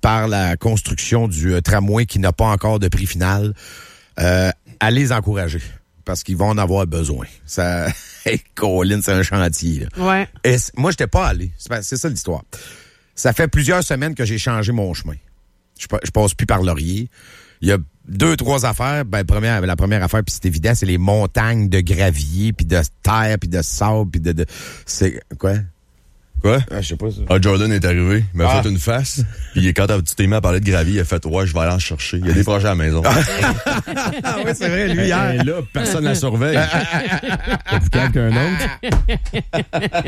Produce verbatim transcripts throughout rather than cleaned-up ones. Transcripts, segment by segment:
par la construction du euh, tramway qui n'a pas encore de prix final, euh, à les encourager. Parce qu'ils vont en avoir besoin. Ça, hey, Colin, c'est un chantier. Là. Ouais. Et moi, j'étais pas allé. C'est, c'est ça l'histoire. Ça fait plusieurs semaines que j'ai changé mon chemin. Je, je passe plus par Laurier. Il y a deux, trois affaires. Ben, première, la première affaire, puis c'est évident, c'est les montagnes de gravier, puis de terre, puis de sable, puis de, de... C'est... Quoi? Quoi? Ah, je sais pas ça. Ah, Jordan est arrivé, il m'a Ah. fait une face, puis quand tu t'es mis à parler de gravier, il a fait « Ouais, je vais aller en chercher. » Il y a des projets à la maison. Ah oui, c'est vrai, lui, hier. Et là, personne ne la surveille. Pas plus calme qu'un autre.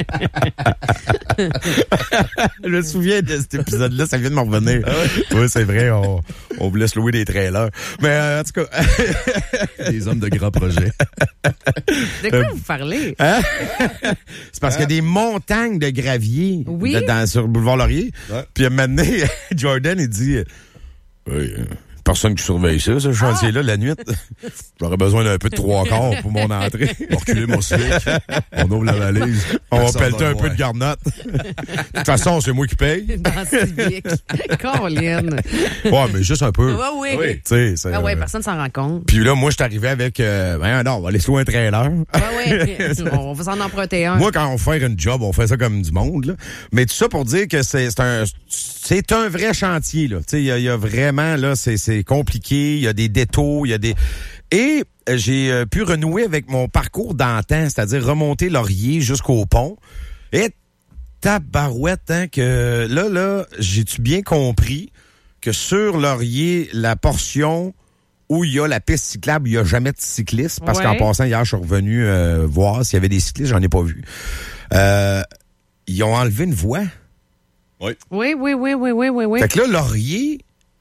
Je me souviens de cet épisode-là, ça vient de m'en revenir. Ah ouais? Oui, c'est vrai, on, on vous laisse louer des trailers. Mais euh, en tout cas... Des hommes de grands projets. De quoi vous parlez? Hein? C'est parce qu'il y a des montagnes de gravier Oui. de- dans, sur le boulevard Laurier. Ouais. Puis à un moment donné, Jordan, il dit... Oui, euh, personne qui surveille ça, ce chantier-là, la nuit. J'aurais besoin d'un peu de trois quarts pour mon entrée. On va reculer mon civic. On ouvre la valise. On va Personne pelleter va un le peu de voir. garnotte. De toute façon, c'est moi qui paye. Dans Civic. Colin. Ouais, mais juste un peu. Ouais, oui. Oui. Tu sais, c'est... Ah ouais, euh, personne s'en rend compte. Puis là, moi, je suis arrivé avec... Euh, ben non, on va aller se louer un trailer. Ouais, ouais. On va s'en emprunter un. Moi, quand on fait une job, on fait ça comme du monde. Là. Mais tout ça pour dire que c'est, c'est un c'est un vrai chantier. Là. Il y a, y a vraiment, là, c'est, c'est compliqué. Il y a des détours, il y a des... Et euh, j'ai euh, pu renouer avec mon parcours d'antan, c'est-à-dire remonter Laurier jusqu'au pont. Et tabarouette, hein, que là, là, j'ai-tu bien compris que sur Laurier, la portion où il y a la piste cyclable, il n'y a jamais de cycliste. Parce Ouais. qu'en passant, hier, je suis revenu euh, voir s'il y avait des cyclistes, j'en ai pas vu. Euh, ils ont enlevé une voie. Oui. Oui, oui, oui, oui, oui, oui, oui. Fait que là, Laurier,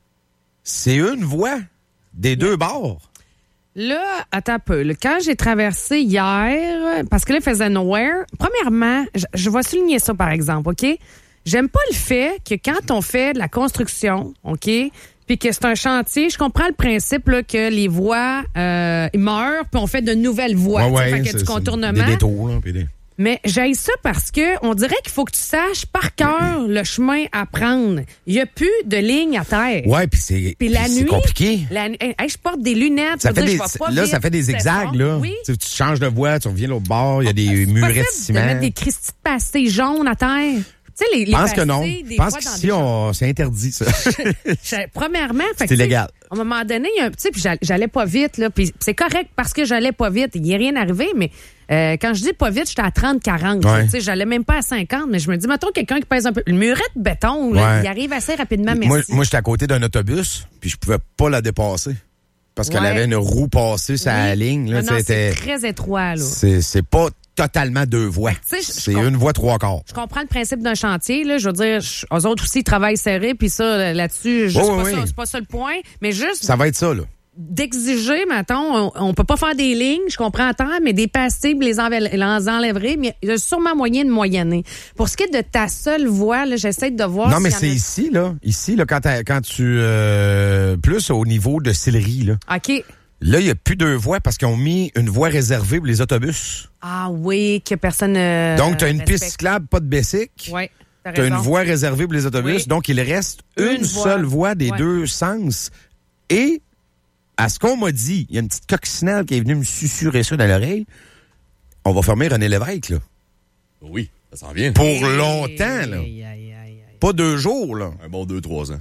c'est une voie des deux bords. Là, attends un peu. Là, quand j'ai traversé hier, parce que là, il faisait nowhere, premièrement, je, je vais souligner ça, par exemple, OK? J'aime pas le fait que quand on fait de la construction, OK, puis que c'est un chantier, je comprends le principe là, que les voies euh, meurent, puis on fait de nouvelles voies. tu sais, fait qu'il y a du contournement. Des détours, là, puis des... Mais j'aille ça parce que on dirait qu'il faut que tu saches par cœur le chemin à prendre. Il n'y a plus de ligne à terre. Ouais, puis c'est, Puis la puis c'est nuit, compliqué. La, hey, je porte des lunettes. Ça veux fait dire, des, je vais pas là, vite, ça fait des c'est zigzags, fort. là. Oui. Tu, tu changes de voie, tu reviens l'autre bord, il y a des C'est murets de possible ciment. de mettre des cristis de pastilles jaunes à terre. Tu sais, les, les Je pense que pastilles, non. des Je pense fois, dans qu'ici, des on, c'est interdit, ça. Je- Premièrement, fait C'est que, tu sais, illégal. À un moment donné, il y a un petit, puis j'allais, j'allais pas vite, là, puis c'est correct parce que j'allais pas vite. Il n'y a rien arrivé, mais euh, quand je dis pas vite, j'étais à trente quarante. Ouais. Tu sais, j'allais même pas à cinquante, mais je me dis, mettons quelqu'un qui pèse un peu. Le muret de béton, là, Ouais. il arrive assez rapidement, merci. Moi, moi j'étais à côté d'un autobus, puis je pouvais pas la dépasser. Parce qu'elle Ouais. avait une roue passée sur la Oui. ligne. Là, Non, non, c'était, c'est très étroit, là. c'est, c'est pas totalement deux voies. Tu sais, je- C'est je comp- une voie trois quarts. Je comprends le principe d'un chantier, là. Je veux dire, je- eux autres aussi ils travaillent serré, puis ça, là-dessus, je- Oui, c'est oui, pas oui. ça, c'est pas ça le point. Mais juste Ça va être ça, là. d'exiger, mettons, on, on peut pas faire des lignes, je comprends à terre, mais des pastilles, les, envel- les enlèverer, mais il y a sûrement moyen de moyenner. Pour ce qui est de ta seule voie, là, j'essaie de voir Non, mais s'il y c'est en ici, là. Ici, là, quand, t'as- quand tu... Euh, plus au niveau de Sillery, là. a... OK. Là, il n'y a plus deux voies parce qu'ils ont mis une voie réservée pour les autobus. Ah oui, que personne euh, Donc, tu as une respecte. piste cyclable, pas de bicycle. Oui, t'as Tu as raison. une voie réservée pour les autobus. Oui. Donc, il reste une, Une voie. seule voie des Ouais. deux sens. Et, à ce qu'on m'a dit, il y a une petite coccinelle qui est venue me susurrer ça dans l'oreille. On va fermer René Lévesque, là. Oui, ça s'en vient. Pour Aïe, longtemps, là. aïe, aïe, aïe, aïe. Pas deux jours, là. Un bon deux, trois ans.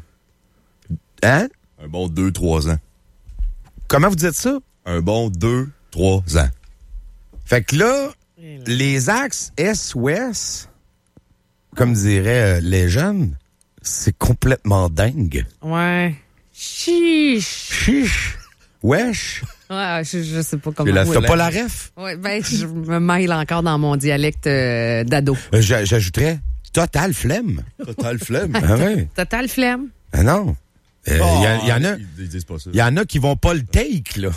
Hein? Un bon deux, trois ans. Comment vous dites ça? Un bon deux, trois ans. Fait que là, les axes est-ouest, comme diraient euh, les jeunes, c'est complètement dingue. Ouais. Chiche. Chiche. Wesh. Ouais, je, je sais pas C'est comment. la T'as pas la ref? Ouais, ben, je me mêle encore dans mon dialecte euh, d'ado. Euh, j'a- J'ajouterais total flemme. Total flemme. Ah ouais. Total flemme. Ah non. Il euh, y, a- y en a. Ils, ils disent pas ça. Il y en a qui vont pas le take, là.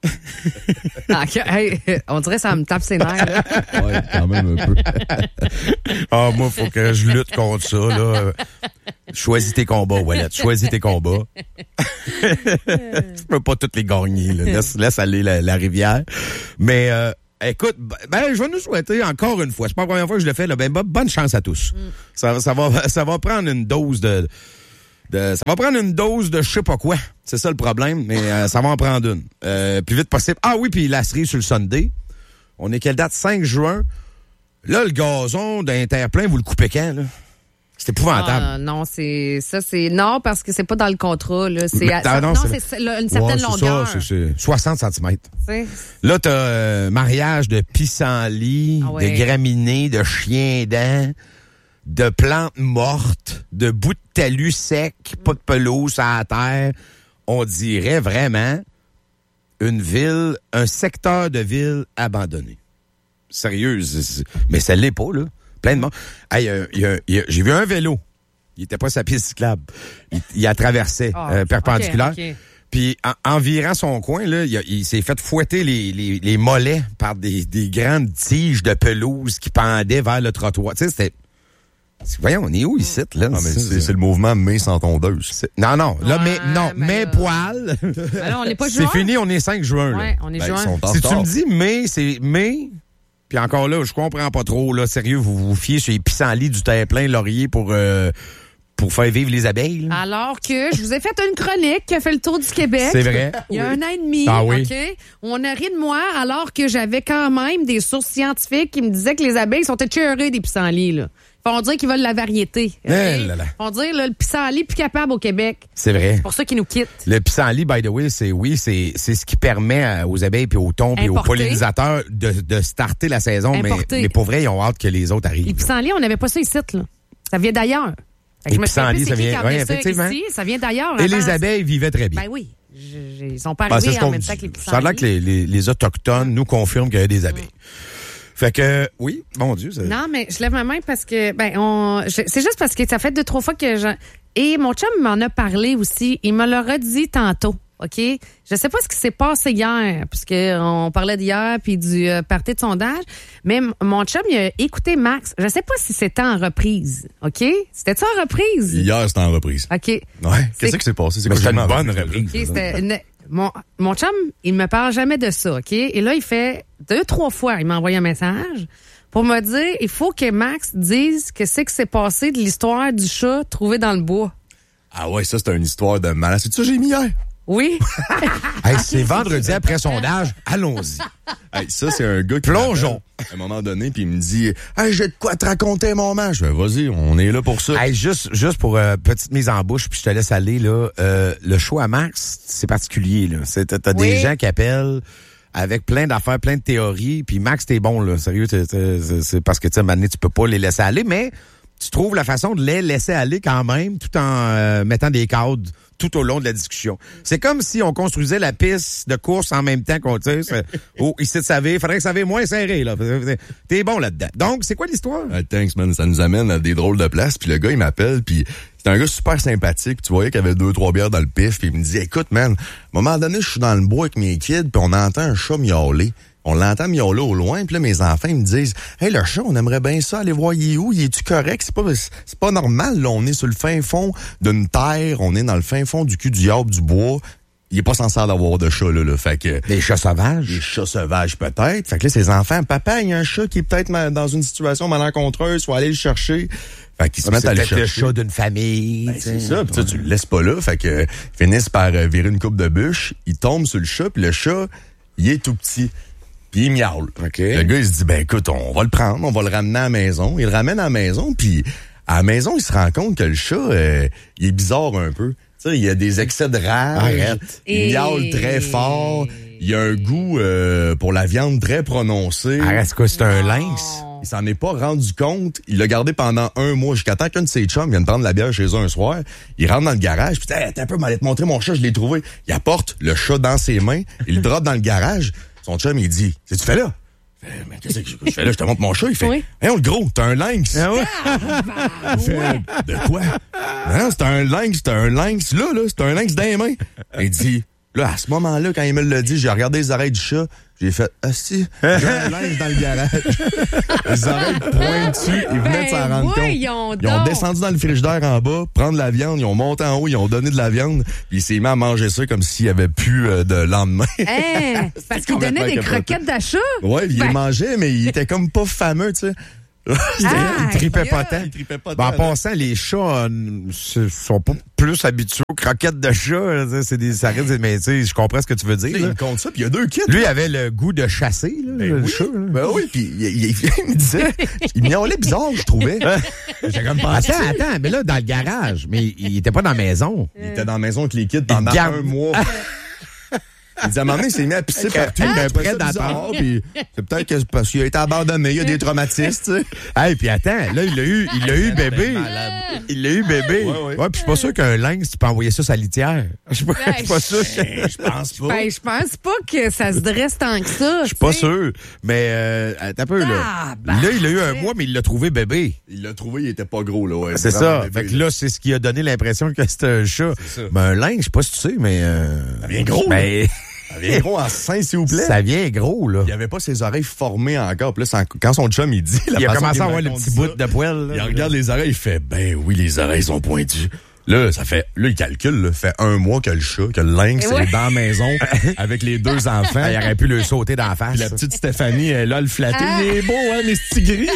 Ah, ok. Hey, on dirait que ça me tape ses nerfs. Là. Ouais, quand même un peu. Ah, moi, faut que je lutte contre ça, là. Choisis tes combats, Wallet. Choisis tes combats. Tu peux pas toutes les gagner, là. Laisse, laisse aller la, la rivière. Mais, euh, écoute, ben, je vais nous souhaiter encore une fois. C'est pas la première fois que je le fais, là. Ben, bonne chance à tous. Mm. Ça, ça va, ça va prendre une dose de, De, ça va prendre une dose de je sais pas quoi. C'est ça le problème, mais euh, ça va en prendre une. Euh, plus vite possible. Ah oui, puis la cerise sur le Sunday. On est quelle date? cinq juin. Là, le gazon d'un terre-plein, vous le coupez quand, là? C'est épouvantable. Ah, non, c'est ça, c'est non parce que c'est pas dans le contrat là. C'est à, ah, ça, non, non, c'est, c'est une certaine ouais, longueur. C'est ça, c'est, c'est soixante centimètres. T'sais. Là, t'as euh, mariage de pissenlit, Ah ouais. de graminées, de chiens dents, de plantes mortes, de bouts de talus secs, pas de pelouse à la terre. On dirait vraiment une ville, un secteur de ville abandonné. Sérieux, c'est, c'est, mais ça l'est pas, là. Plein de monde. Hey, euh, y a, y a, j'ai vu un vélo. Il était pas sa piste cyclable. Il, il a traversé oh, euh, perpendiculaire. Okay, okay. Puis en, en virant son coin, là, il, a, il s'est fait fouetter les, les, les mollets par des, des grandes tiges de pelouse qui pendaient vers le trottoir. Tu sais, c'était... Voyons, on est où ici, là? Non, mais c'est, c'est le mouvement mais sans tondeuse. C'est, non, non. Là, Ouais, mais, non, mais mais là... poil. Ben là, on n'est pas c'est juin. fini, on est cinq juin, là. Ouais, on est Ben, juin. ils sont en Si tu retard. me dis mais, c'est mais... Puis encore là, je comprends pas trop, là. Sérieux, vous vous fiez sur les pissenlits du terre-plein laurier pour, euh, pour faire vivre les abeilles, là? Alors que je vous ai fait une chronique qui a fait le tour du Québec. C'est vrai. Il y a un an et demi, Ah oui. OK? On a ri de moi alors que j'avais quand même des sources scientifiques qui me disaient que les abeilles sont écœurées des pissenlits, là. Ils font dire qu'ils veulent la variété. Eh là là. Ils font dire là, le pissenlit plus capable au Québec. C'est vrai. C'est pour ça qu'ils nous quittent. Le pissenlit, by the way, c'est oui, c'est c'est ce qui permet à- aux abeilles puis aux thons puis aux Importer. pollinisateurs de, de starter la saison, mais, Importer. mais pour vrai, ils ont hâte que les autres Les arrivent. pissenlits, on n'avait pas ça ici, là. Ça vient d'ailleurs. Fait que Les je me suis rappelé, pissenlits, c'est ça qui vient- qui emmenait ouais, ça effectivement. ici? Ça vient d'ailleurs. Et avant. les abeilles vivaient très bien. Ben oui. Je- je- ils sont pas Ben, c'est arrivés ce en qu'on même dit. temps que les Ça a l'air que pissenlits. les, les, les Autochtones nous confirment qu'il y a des abeilles. Fait que, oui, mon Dieu. Ça... Non, mais je lève ma main parce que, ben, on, je- c'est juste parce que ça fait deux, trois fois que je, et mon chum m'en a parlé aussi. Il me l'a redit tantôt. OK? Je sais pas ce qui s'est passé hier, puisque on parlait d'hier puis du euh, party de sondage, mais m- mon chum, il a écouté Max. Je sais pas si c'était en reprise. OK? C'était-tu en reprise? Hier, c'était en reprise. OK. Ouais. Qu'est-ce C'est- qui s'est passé? C'est Mais quoi, c'était j'ai une demandé? bonne reprise. OK, c'était une- mon, mon chum, il me parle jamais de ça, OK? Et là, il fait deux, trois fois, il m'a envoyé un message pour me dire, il faut que Max dise que c'est que c'est passé de l'histoire du chat trouvé dans le bois. Ah ouais, ça, c'est une histoire de malade. C'est ça que j'ai mis hier? Oui? Hey, c'est vendredi après sondage. Allons-y. Hey, ça, c'est un gars qui Plongeons. m'appelle à un moment donné, puis il me dit « Hey, j'ai de quoi te raconter, mon man. » Je fais « Vas-y, on est là pour ça. » Hey, juste, juste pour euh, petite mise en bouche, puis je te laisse aller, là. Euh, le show à Max, c'est particulier, là. C'est, t'as t'as Oui. des gens qui appellent avec plein d'affaires, plein de théories, puis Max, t'es bon, là. Sérieux, t'es, t'es, c'est, c'est parce que, tu sais, maintenant, tu peux pas les laisser aller, mais tu trouves la façon de les laisser aller quand même, tout en euh, mettant des cadres tout au long de la discussion. C'est comme si on construisait la piste de course en même temps qu'on tire. C'est- Oh, ici de saver, faudrait que ça soit moins serré, là. T'es bon là-dedans. Donc, c'est quoi l'histoire? Ah, thanks, man. Ça nous amène à des drôles de places. Puis le gars, il m'appelle, puis c'est un gars super sympathique. Tu voyais qu'il avait deux, trois bières dans le pif. Puis il me dit, écoute, man, à un moment donné, je suis dans le bois avec mes kids, puis on entend un chat miauler. On l'entend miauler au loin, puis là, mes enfants, ils me disent, hey, le chat, on aimerait bien ça, aller voir, il est où? Il est-tu correct? C'est pas, c'est pas normal, là. On est sur le fin fond d'une terre, on est dans le fin fond du cul du diable du bois. Il est pas censé avoir de chat, là, là. Fait que. Des chats sauvages? Des chats sauvages, peut-être. Fait que là, ses enfants, papa, il y a un chat qui est peut-être ma- dans une situation malencontreuse, faut aller le chercher. Fait qu'ils se mettent C'est à le peut-être le chercher. chat d'une famille. Ben, tu c'est sais. ça, pis tu sais, tu le laisses pas là, fait que ils finissent par euh, virer une coupe de bûche, ils tombent sur le chat, puis le chat, il est tout petit, puis il miaule. OK. Le gars, il se dit, ben écoute, on va le prendre, on va le ramener à la maison. Il le ramène à la maison, puis à la maison, il se rend compte que le chat, euh, il est bizarre un peu. Tu sais, il y a des excès de rage, Arrête. il Et- miaule très fort, il y a un goût euh, pour la viande très prononcé. Arrête, quoi, c'est un lynx? Il s'en est pas rendu compte. Il l'a gardé pendant un mois jusqu'à temps qu'un de ses chums vienne prendre la bière chez eux un soir. Il rentre dans le garage. Puis, hey, t'as un peu, m'allais te montrer mon chat, je l'ai trouvé. Il apporte le chat dans ses mains. Il le drop dans le garage. Son chum, il dit, qu'est-ce que tu fais là? Il fait, mais qu'est-ce que je fais là? Je te montre mon chat. Il fait, Oui. hey, on le gros, t'as un lynx. Ah ouais? Il fait, de quoi? Non, c'est un lynx, c'est un lynx. Là, là, c'est un lynx dans les mains. Il dit, là, à ce moment-là, quand il me l'a dit, j'ai regardé les oreilles du chat. J'ai fait, ah si, j'ai un linge dans le garage. Les oreilles pointues, ils venaient de s'en Ben, rendre compte. voyons Ils ont donc. descendu dans le frigidaire en bas, prendre la viande, ils ont monté en haut, ils ont donné de la viande, puis il s'est mis à manger ça comme s'il n'y avait plus euh, de lendemain. Hein? Parce qu'il donnait des complètement capoté. croquettes d'achat? Ouais, il Ben- les mangeait, mais il était comme pas fameux, tu sais. Ah, il tripait pas yeah. tant. Il tripait pas Ben, en tant, passant, les chats euh, se- sont pas plus habitués aux croquettes de chat. là, C'est des, ça reste, mais tu sais, je comprends ce que tu veux dire. Il là. me compte ça, puis il y a deux kits. Lui, il avait le goût de chasser, là, Ben le oui. chat. là. Ben oui, puis il, il- il me disait, il miaulait bizarre, je trouvais. J'ai comme pensé. Attends, attends, mais là, dans le garage, mais il était pas dans la maison. Il était dans la maison avec les kids pendant garde- un mois. Il disait, à un moment donné, il s'est mis à pisser partout. Ah, Il avait près près d'attendre. d'attendre. Puis c'est peut-être que c'est parce qu'il a été abandonné. Il y a des traumatismes, tu sais. Hey, puis attends, là, il a eu, il a eu bébé. Il l'a eu bébé. Ouais, ouais. Ouais, puis je suis pas sûr qu'un lynx, tu peux envoyer ça sur la litière. Je suis pas, je suis pas sûr. que- Je pense pas. Ben, je pense pas que ça se dresse tant que ça. Je suis pas sûr. Mais, euh, attends un peu, là. Ah, ben, Là, il a eu un mois, mais il l'a trouvé bébé. Il l'a trouvé, il était pas gros, là. Ouais, C'est vraiment ça. bébé, Fait que là, c'est ce qui a donné l'impression que c'était un chat. C'est ça. Mais un lynx, je sais pas si tu sais, mais... Euh, Ça vient gros, Mais Ça vient gros en sein, s'il vous plaît. ça vient gros, là. Il avait pas ses oreilles formées encore. Puis là, sans- quand son chum, il dit... la Il a façon commencé qu'il à me avoir le raconte petit ça, bout de poil. là. Il regarde les oreilles, il fait, ben oui, les oreilles sont pointues. Là, ça fait, là, il calcule, là, fait un mois que le chat, que le lynx, Ouais. est dans la maison avec les deux enfants. Ah, il aurait pu le sauter dans la face. Puis la petite Stéphanie, elle a le flatté. Ah. Il est beau, hein, mes petits gris.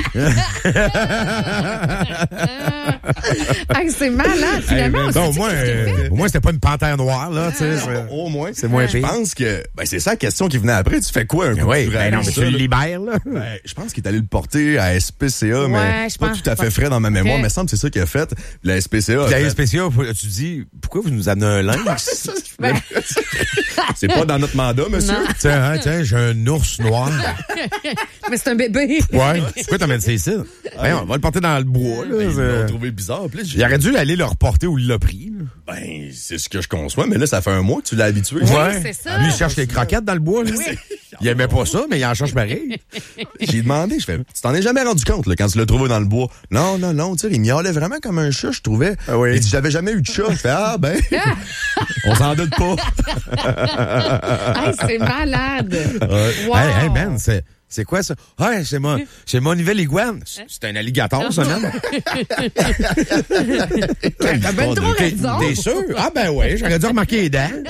Hey, c'est malade, finalement. on Non, au s'est dit moins, qu'est-ce qu'il euh, fait? au moins, c'était pas une panthère noire, là, tu sais. c'est- Au moins. C'est moins Je pire. pense que, ben, c'est ça la question qui venait après. Tu fais quoi un coup Oui, de ben non, mais tu le libères, là. Ben, je pense qu'il est allé le porter à S P C A, Ouais, mais je c'est pas pense tout à fait pas. frais dans ma mémoire, Ok. mais il semble que c'est ça qu'il a fait. La S P C A. a Puis la fait- S P C A, tu dis, pourquoi vous nous amenez un lynx? Ben, C'est pas dans notre mandat, monsieur. Non. Tiens, hein, tiens, j'ai un ours noir. mais c'est un bébé. Ouais. Pourquoi t'emmènes ça ici? Ben, on va le porter dans le bois, là. Ben, ils l'ont c'est- trouvé bizarre. Puis là, j'ai- Il aurait dû aller le reporter où il l'a pris, là. Ben, c'est ce que je conçois, mais là, ça fait un mois que tu l'as habitué. c'est ça. Lui, il cherche les croquettes dans le bois, là. Il aimait pas ça, mais il en cherche pareil. J'ai demandé, je fais, tu t'en es jamais rendu compte, là, quand tu l'as trouvé dans le bois? Non, non, non, tu sais, il miaulait vraiment comme un chat, je trouvais. Ah oui. Il dit, j'avais jamais eu de chat. Je fais, ah, ben, on s'en doute pas. Hey, c'est malade. Wow. Hey, hey, Ben, c'est, c'est quoi ça? Ouais, c'est mon, c'est mon nouvelle iguane. C'est c'est un alligator, ça, même. T'as ben trop T'es, raison. t'es sûr? Ah, ben ouais, j'aurais dû remarquer les dents.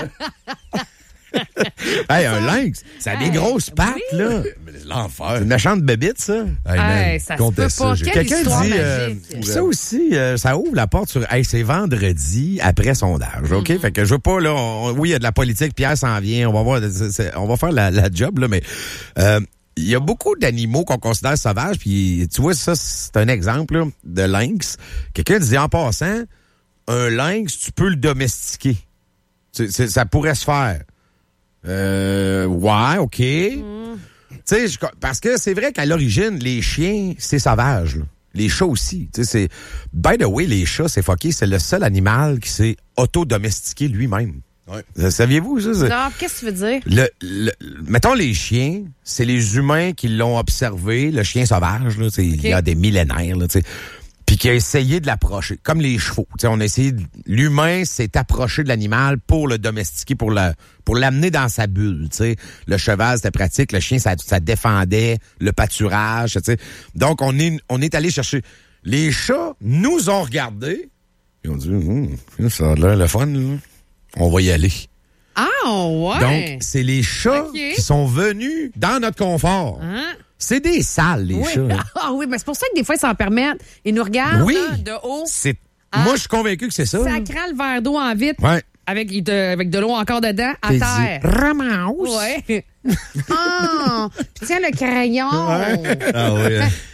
Hey, un lynx, ça a des Hey, grosses pattes, oui. là. Mais l'enfer. C'est une méchante bébite, ça. Hey, man, Hey, ça se comptez peut ça, pas. j'ai- Quelle Quelqu'un histoire dit, euh, magique. ça aussi, euh, ça ouvre la porte sur, hey, c'est vendredi après sondage, OK? Fait que je veux pas, là, on- oui, il y a de la politique, Pierre s'en vient, on va voir, c'est- c'est- on va faire la, la job, là, mais, euh, il y a beaucoup d'animaux qu'on considère sauvages, puis tu vois, ça, c'est un exemple, là, de lynx. Quelqu'un disait, en passant, un lynx, tu peux le domestiquer. C'est- c'est- ça pourrait se faire. Euh, ouais, OK. Tu sais, je- parce que c'est vrai qu'à l'origine, les chiens, c'est sauvage. là. Les chats aussi. Tu sais, c'est. By the way, les chats, c'est fucké. C'est le seul animal qui s'est auto-domestiqué lui-même. Ouais. Euh, Saviez-vous ça? C'est- Non, qu'est-ce que tu veux dire? Le, le- mettons les chiens, c'est les humains qui l'ont observé, le chien sauvage, là, c'est- il y a des millénaires, là, tu sais, puis qui a essayé de l'approcher, comme les chevaux. Tu sais, on a essayé, de- l'humain s'est approché de l'animal pour le domestiquer, pour la, pour l'amener dans sa bulle. Tu sais, le cheval c'était pratique, le chien ça, ça défendait le pâturage. Tu sais, donc on est, on est allé chercher. Les chats nous ont regardés, ils ont dit, hum, ça a l'air le fun, là. On va y aller. Ah, ouais. Donc, c'est les chats Ok. qui sont venus dans notre confort. Hein? C'est des sales, les Oui. chats. là. Ah oui, mais c'est pour ça que des fois, ils s'en permettent. Ils nous regardent Oui. là, de haut, C'est... Ah. Moi, je suis convaincu que c'est ça. ça crée le verre d'eau en vitre, Ouais. avec, de, avec de l'eau encore dedans, à T'es terre. dit, ramasse. Ouais. Ah! Puis tiens, le crayon. Ah oui.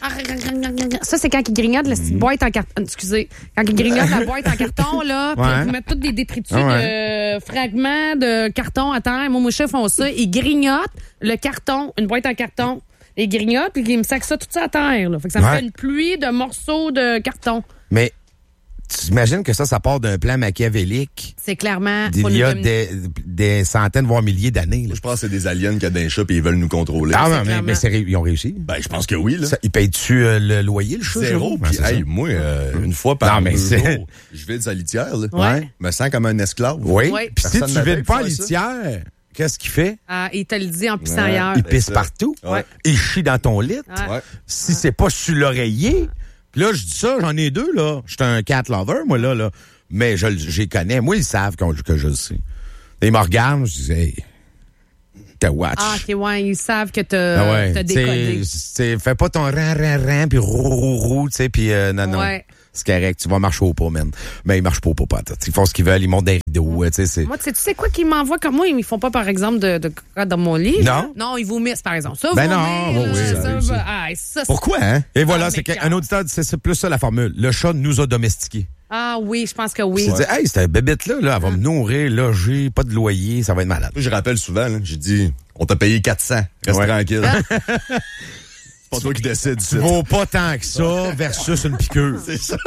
Ça, c'est quand ils grignotent la petite boîte en carton. Excusez. Quand ils grignotent la boîte en carton, là, puis Ouais. ils mettent tous des détritus Ouais. de fragments de carton à terre. Moi, mes chefs font ça. Ils grignotent le carton, une boîte en carton. Ils grignotent, puis ils me sacent ça tout ça à terre. Là. Fait que ça me Ouais. fait une pluie de morceaux de carton. Mais tu imagines que ça, ça part d'un plan machiavélique C'est clairement... faut d'il y a nous- des, des centaines, voire milliers d'années. là. Moi, je pense que c'est des aliens qui ont des chats et ils veulent nous contrôler. Ah non, mais, clairement. mais c'est ré- ils ont réussi. Ben, je pense que oui, là. Ça, ils payent-tu euh, le loyer, le chat? Zéro. ça? Puis, Ah, c'est hey, ça. moi, euh, une fois par Non, mais deux c'est- jours, je vais à la litière, là. Ouais. Je me sens comme un esclave. Oui. Oui. Puis si Personne tu n'avait vides pu pas en faire ça. litière, qu'est-ce qu'il fait? Ah, il te le dit en pissant Ouais. ailleurs. Il pisse ça. partout. Ouais. Il chie dans ton lit. Ouais. Ouais. Si c'est pas sur l'oreiller. Puis là, je dis ça, j'en ai deux, là. Je suis un cat lover, moi, là, là. Mais je j'y connais. Moi, ils savent qu'on- que je le sais. Ils me regardent, je dis, hey, T'as watch. Ah, OK, ouais, ils savent que t'as, Ah ouais, t'as décodé. c'est, fais pas ton ran, ran, ran, puis roux, roux, roux, tu sais, puis euh, non, non. Ouais. C'est correct, tu vas marcher au pas, man. Mais ils marchent pas au pas, pas. Ils font ce qu'ils veulent, ils montent des rideaux, tu sais, c'est... Moi, tu sais, tu sais quoi qu'ils m'envoient comme moi? Ils font pas, par exemple, de, de caca dans mon lit. Non. Là. Non, ils vomissent, par exemple. Ça, Ben vomir, non, là, oui, ça, ça, va- oui, ah, ça, c'est- Pourquoi, hein? Et voilà, Ah, c'est mais qu'un auditeur dit, c'est, c'est plus ça la formule. Le chat nous a domestiqués. Ah oui, je pense que oui. Il dit, hey, cette bébête-là, là, elle va me nourrir, loger, pas de loyer, ça va être malade. Moi, je rappelle souvent, là, j'ai dit, on t'a payé quatre cents. Reste Ouais. tranquille. C'est pas toi qui décides. Tu vaux pas tant que ça versus une piqûre. C'est ça.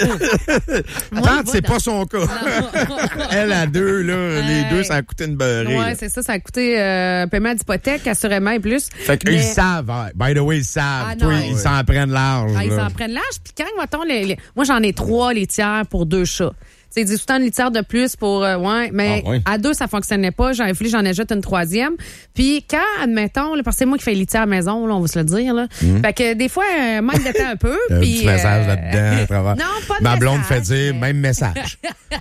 Moi, Tant il que va c'est dans- pas son cas. Elle a deux, là, les Hey. deux, ça a coûté une beurrée. Ouais, là. c'est ça, ça a coûté euh, paiement d'hypothèque, assurément, et plus. Fait qu'ils Mais- savent. hein. By the way, ils savent. Ah, Toi, non. ils s'en prennent large. Ah, ils là. s'en prennent l'âge. Puis quand, mettons, les, les- moi, j'en ai trois laitières pour deux chats. Tu sais, ils disent tout le temps une litière de plus pour... euh, ouais, mais Ah, ouais. à deux, ça fonctionnait pas. J'en ai fallu, j'en ajoute une troisième. Puis quand, admettons, là, parce que c'est moi qui fais litière à la maison, là, on va se le dire. Là. Fait que des fois, euh, manque de temps un peu. Un puis, petit message euh, là-dedans à travers. Non, pas de Ma blonde fait message, dire, mais- même message.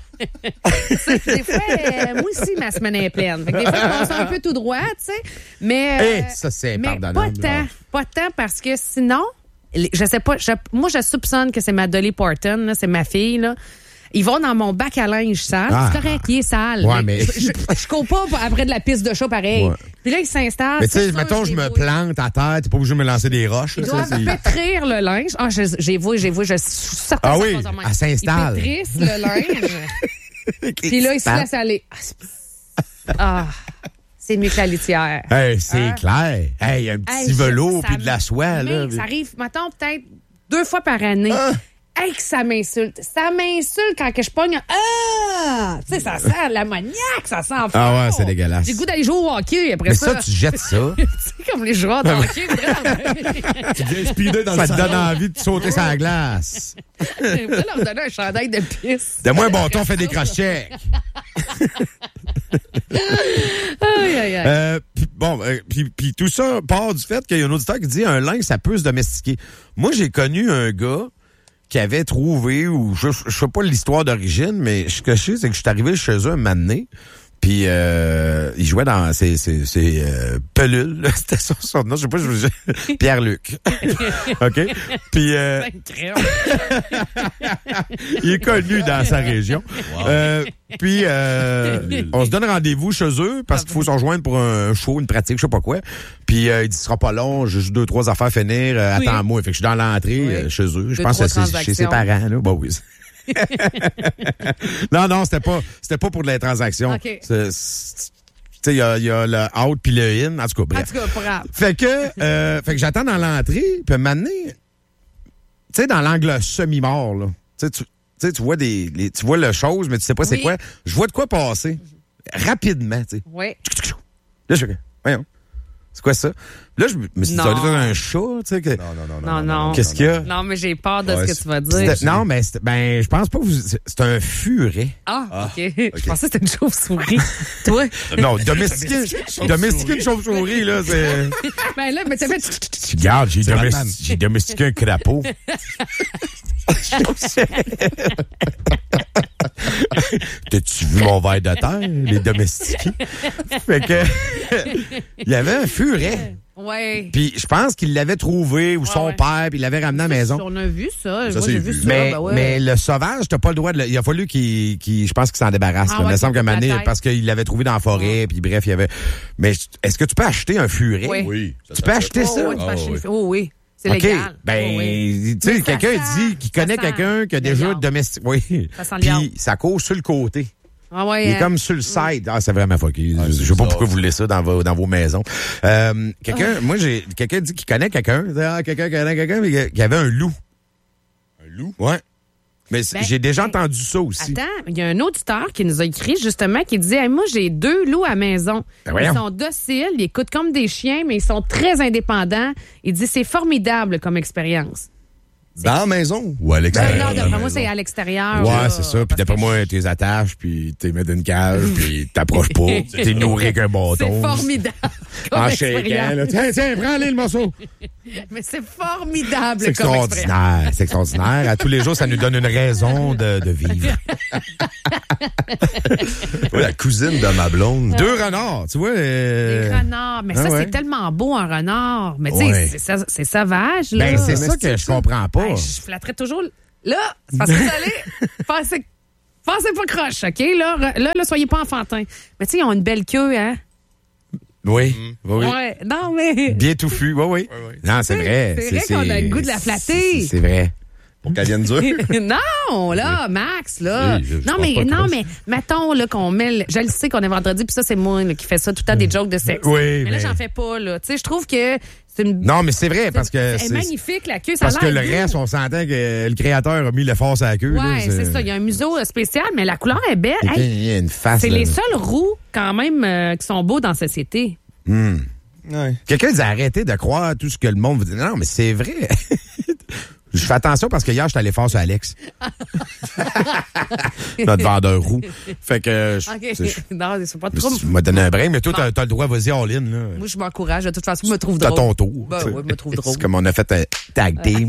Des fois, euh, moi aussi, ma semaine est pleine. Fait que des fois, je passe un peu tout droit, tu sais. Mais, euh, Eh, ça, c'est mais pardonnable, pas là. tant. Pas tant parce que sinon, les- je sais pas, je- moi, je soupçonne que c'est ma Dolly Parton, là, c'est ma fille, là. Ils vont dans mon bac à linge sale. Ah. C'est correct, il est sale. Ouais, mais- Je, je, je cours pas après de la piste de chat pareil. Ouais. Puis là, ils s'installent. Mais tu sais, c'est sûr, mettons, je me débrouille. plante à terre, t'es pas obligé de me lancer des roches. Ils là, doivent ça, c'est- pétrir le linge. Ah, je- j'ai vu, j'ai vu, je suis certaine Ah que ça oui, passe en main. elle s'installe. Ils pétrissent le linge. Puis là, ils se laissent aller. Ah, c'est- Ah, c'est mieux que la litière. Hey, c'est Hein? clair. Hey, un petit Hey, je- velours ça puis de la soie, là. Mec, ça arrive, mettons, peut-être deux fois par année. Ah. Hey, que ça m'insulte. Ça m'insulte quand que je pogne. un- Ah! Tu sais, ça sent l'ammoniaque, ça sent fort. Ah ouais, c'est dégueulasse. J'ai le goût d'aller jouer au hockey après Mais ça. ça, tu jettes ça. Tu sais, comme les joueurs de hockey. vraiment. Tu viens speeder dans Ça le te salon. donne envie de sauter sur la glace. Je vais leur donner un chandail de pisse. Donne-moi un bâton, fais des cross-checks. Aïe, aïe, aïe. Euh, pis bon, euh, puis, puis tout ça part du fait qu'il y a un auditeur qui dit un linge, ça peut se domestiquer. Moi, j'ai connu un gars qui avait trouvé, ou je, je sais pas l'histoire d'origine, mais ce que je sais, c'est que je suis arrivé chez eux un moment donné, puis euh, il jouait dans ses, ses, ses euh, pelules, là, c'était son, son nom, je sais pas, je, je- Pierre-Luc. OK? Puis euh, il est connu dans sa région. Euh, puis euh, on se donne rendez-vous chez eux parce qu'il faut se rejoindre pour un show, une pratique, je sais pas quoi. Puis euh, il dit ce sera pas long, j'ai juste deux trois affaires à finir, euh, Oui. attends-moi. Fait que je suis dans l'entrée Oui. euh, chez eux. Je Deux, pense que trois c'est chez ses transactions. parents là. Bah oui. non non, c'était pas c'était pas pour de la transaction. OK. C'est- c'est- Tu sais, il y a, il y a le out puis le in. En tout cas, En bref. tout cas, pas grave. Fait que, euh, fait que j'attends dans l'entrée, puis maintenant, tu sais, dans l'angle semi-mort, là, tu sais, tu tu sais, tu vois des, les- tu vois le chose, mais tu sais pas c'est Oui. quoi. Je vois de quoi passer rapidement, tu sais. Oui. Là, je fais, voyons, c'est quoi ça? Là, je me suis dit, Non. ça doit être un chat, tu sais. Que, Non, non, non, Non, non. Qu'est-ce qu'il y a? Non, mais j'ai peur de Ouais, ce que c'est- tu vas dire. C'était- non, mais c'était- ben, je pense pas que vous, c'est c'est un furet. Ah, OK. Je pensais que c'était une chauve-souris. Toi? Non, domestiquer, domestiquer une chauve-souris, là, c'est... Ben là, mais t'as fait... Regarde, j'ai C'est domesti- Batman. j'ai domestiqué un crapaud. T'as-tu vu mon verre de terre, les domestiqués? Fait que, il y avait un furet. Ouais. Puis je pense qu'il l'avait trouvé, ou son ouais. père, puis il l'avait ramené à la maison. On a vu ça. Ça, Moi, c'est j'ai vu vu. ça. Mais, ben ouais. mais le sauvage, t'as pas le droit de le... Il a fallu qu'il, qu'il- je pense qu'il s'en débarrasse. Ah là. Il ouais, me semble qu'à un moment donné, peut-être. parce qu'il l'avait trouvé dans la forêt, puis bref, il y avait... Mais est-ce que tu peux acheter un furet? Oui. Oui. ça Tu peux s'achète. acheter Oh, ça? oui, tu peux Ah, acheter- oui. oh oui, c'est OK. légal. Ben, Oh, oui. tu sais, Mais ça quelqu'un sent- dit qu'il connaît ça sent quelqu'un qui a le déjà liard. domestiqué. Oui. Ça sent le liard. Puis ça court sur le côté. Ah ouais, Il est hein. comme sur le side. Ah, c'est vraiment fucké. Ah, je c'est je sais pas bizarre. pourquoi vous voulez ça dans vos, dans vos maisons. Euh, quelqu'un, Ah. moi, j'ai, quelqu'un dit qu'il connaît quelqu'un. Ah, quelqu'un qui connaît quelqu'un, mais qui avait un loup. Un loup? Ouais. Mais c'est- Ben, j'ai déjà hey, entendu ça aussi. Attends, il y a un auditeur qui nous a écrit justement qui dit hey, moi j'ai deux loups à la maison. Ben voyons. Ils sont dociles, ils écoutent comme des chiens, mais ils sont très indépendants. Il dit c'est formidable comme expérience. Dans la maison ou à Ben l'extérieur? non, de la d'après moi maison? c'est à l'extérieur. Ouais, là, c'est ça. Puis parce d'après que moi, t'es attaches, puis t'es mets dans une cage, puis t'approches pas. T'es nourri qu'un bâton. c'est formidable. Comme en expérience. shakeant, là. Tiens, tiens, prends-les le morceau. Mais c'est formidable C'est comme expérience. extraordinaire. C'est extraordinaire. À tous les jours, ça nous donne une raison de, de vivre. Oui, la cousine de ma blonde. Deux renards, tu vois. euh, Des renards. Mais ah ça, ouais. c'est tellement beau, un renard. Mais tu sais, Ouais. c'est, sa- c'est sauvage, là. Ben, c'est ça que je comprends pas. Hey, je flatterais toujours. Là, c'est parce que vous allez. Pensez, pensez pas croche, OK? Là, re- là, là, soyez pas enfantins. Mais tu sais, ils ont une belle queue, hein? Oui, oui, oui. Ouais. Non, mais. Bien touffu, oui, oui. Non, c'est vrai. C'est vrai qu'on a le goût de la flatter. C'est c'est vrai. Pour qu'elle vienne dure. Non, là, Max, là. Oui, je- je non, pense mais, pas non, croche. mais, mettons, là, qu'on met. le- Je le sais qu'on est vendredi, puis ça, c'est moi, là, qui fait ça tout le temps, des jokes de sexe. Oui, mais là, mais- j'en fais pas, là. Tu sais, je trouve que c'est une. Non, mais c'est vrai, parce que Elle est c'est magnifique, la queue. Ça parce a que l'air le doux. reste, on s'entend que le créateur a mis l'effort sur la queue. là, Ouais, c'est ça. Il y a un museau euh, spécial, mais la couleur est belle. Hey, Il y a une face. c'est là. les seuls roux, quand même, euh, qui sont beaux dans la société. Ouais. Quelqu'un dit arrêtez de croire tout ce que le monde vous dit. Non, mais c'est vrai. Je fais attention parce que hier, j'étais allé fort sur Alex. Notre vendeur roux. Fait que. je- OK. c'est- non, c'est pas je- trop. Tu m'as donné un brin, mais toi, t'as t'as le droit, vas-y, all in. Là. Moi, je m'encourage. De toute façon, je me trouve T'as drôle. ton tour. Ben tu sais. ouais, je me trouve drôle. C'est comme on a fait un tag team.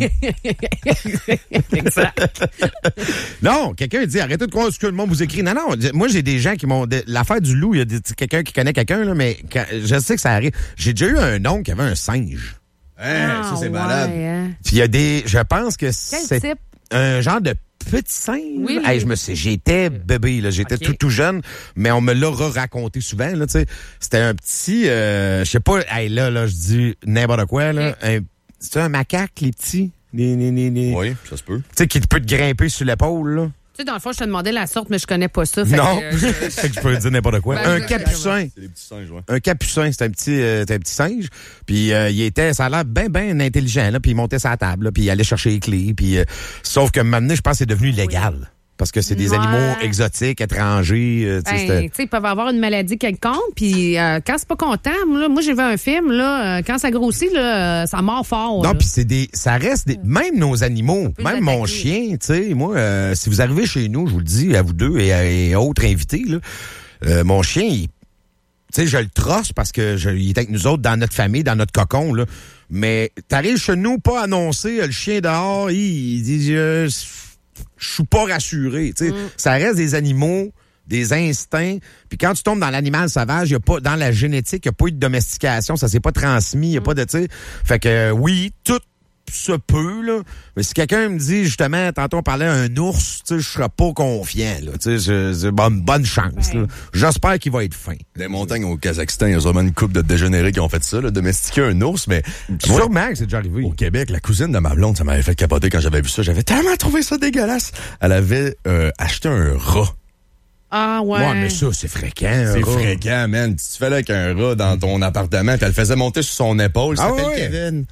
Exact. Non, quelqu'un dit arrêtez de croire ce que le monde vous écrit. Non, non. Moi, j'ai des gens qui m'ont. de- L'affaire du loup, il y a des- quelqu'un qui connaît quelqu'un, là, mais quand- je sais que ça arrive. J'ai déjà eu un oncle qui avait un singe. Hein, ça, c'est malade. Ouais, hein. Puis il y a des. Je pense que Quel c'est type? un genre de petit singe. Oui. Hey, je me sais, j'étais bébé, là, j'étais Ok. tout tout jeune, mais on me l'a raconté souvent, là, tu sais. C'était un petit, euh, je sais pas, hey, là, là, je dis n'importe quoi, là. Ok. Un- C'est un macaque, les petits, les, les, les, les- Oui, ça se peut. tu sais, qui peut te grimper sur l'épaule, là. Tu sais, dans le fond, je te demandais la sorte, mais je connais pas ça. Fait Non, que, euh, je- fait que je peux dire n'importe quoi. Ben, un je- capucin. C'est des petits singes, ouais. Un capucin, c'est un petit, euh, c'est un petit singe. Puis euh, il était, ça a l'air bien, bien intelligent. Là, puis il montait sa table, là, puis il allait chercher les clés. Puis euh, sauf que maintenant, je pense que c'est devenu illégal parce que c'est des Ouais. animaux exotiques, étrangers. euh, tu sais, Ben, c'était- tu sais, ils peuvent avoir une maladie quelconque, puis euh, quand c'est pas content, là, moi j'ai vu un film, là, euh, quand ça grossit, là, euh, ça mord fort. non, là. puis c'est des, ça reste des, même nos animaux, peut même les mon attaquer. chien, tu sais, moi, euh, si vous arrivez chez nous, je vous le dis à vous deux et à et autres invités, là, euh, mon chien, il, tu sais, je le trosse parce que je, il est avec nous autres dans notre famille, dans notre cocon, là. Mais t'arrives chez nous, pas annoncé, le chien dehors, il, il dit, je, je suis pas rassuré, tu sais. Ça reste des animaux, des instincts. Puis quand tu tombes dans l'animal sauvage, y a pas, dans la génétique, il n'y a pas eu de domestication, ça s'est pas transmis, il n'y a pas de, tu sais. Fait que, euh, oui, tout se peut, là. Mais si quelqu'un me dit, justement, tantôt on parlait d'un ours, tu sais, je serais pas confiant, là. Tu sais, c'est- c'est bonne, bonne chance, Ouais. là. J'espère qu'il va être fin. Les montagnes au Kazakhstan, il y a vraiment une couple de dégénérés qui ont fait ça, là, domestiquer un ours, mais moi, Sûrement que c'est déjà arrivé. au Québec, la cousine de ma blonde, ça m'avait fait capoter quand j'avais vu ça. J'avais tellement trouvé ça dégueulasse. Elle avait euh, acheté un rat. Ah ouais. Ouais, mais ça, c'est fréquent. un C'est rat. fréquent, man. Tu te fais là avec un rat dans ton appartement, puis elle le faisait monter sur son épaule. Ça Ah s'appelle ouais? Kevin.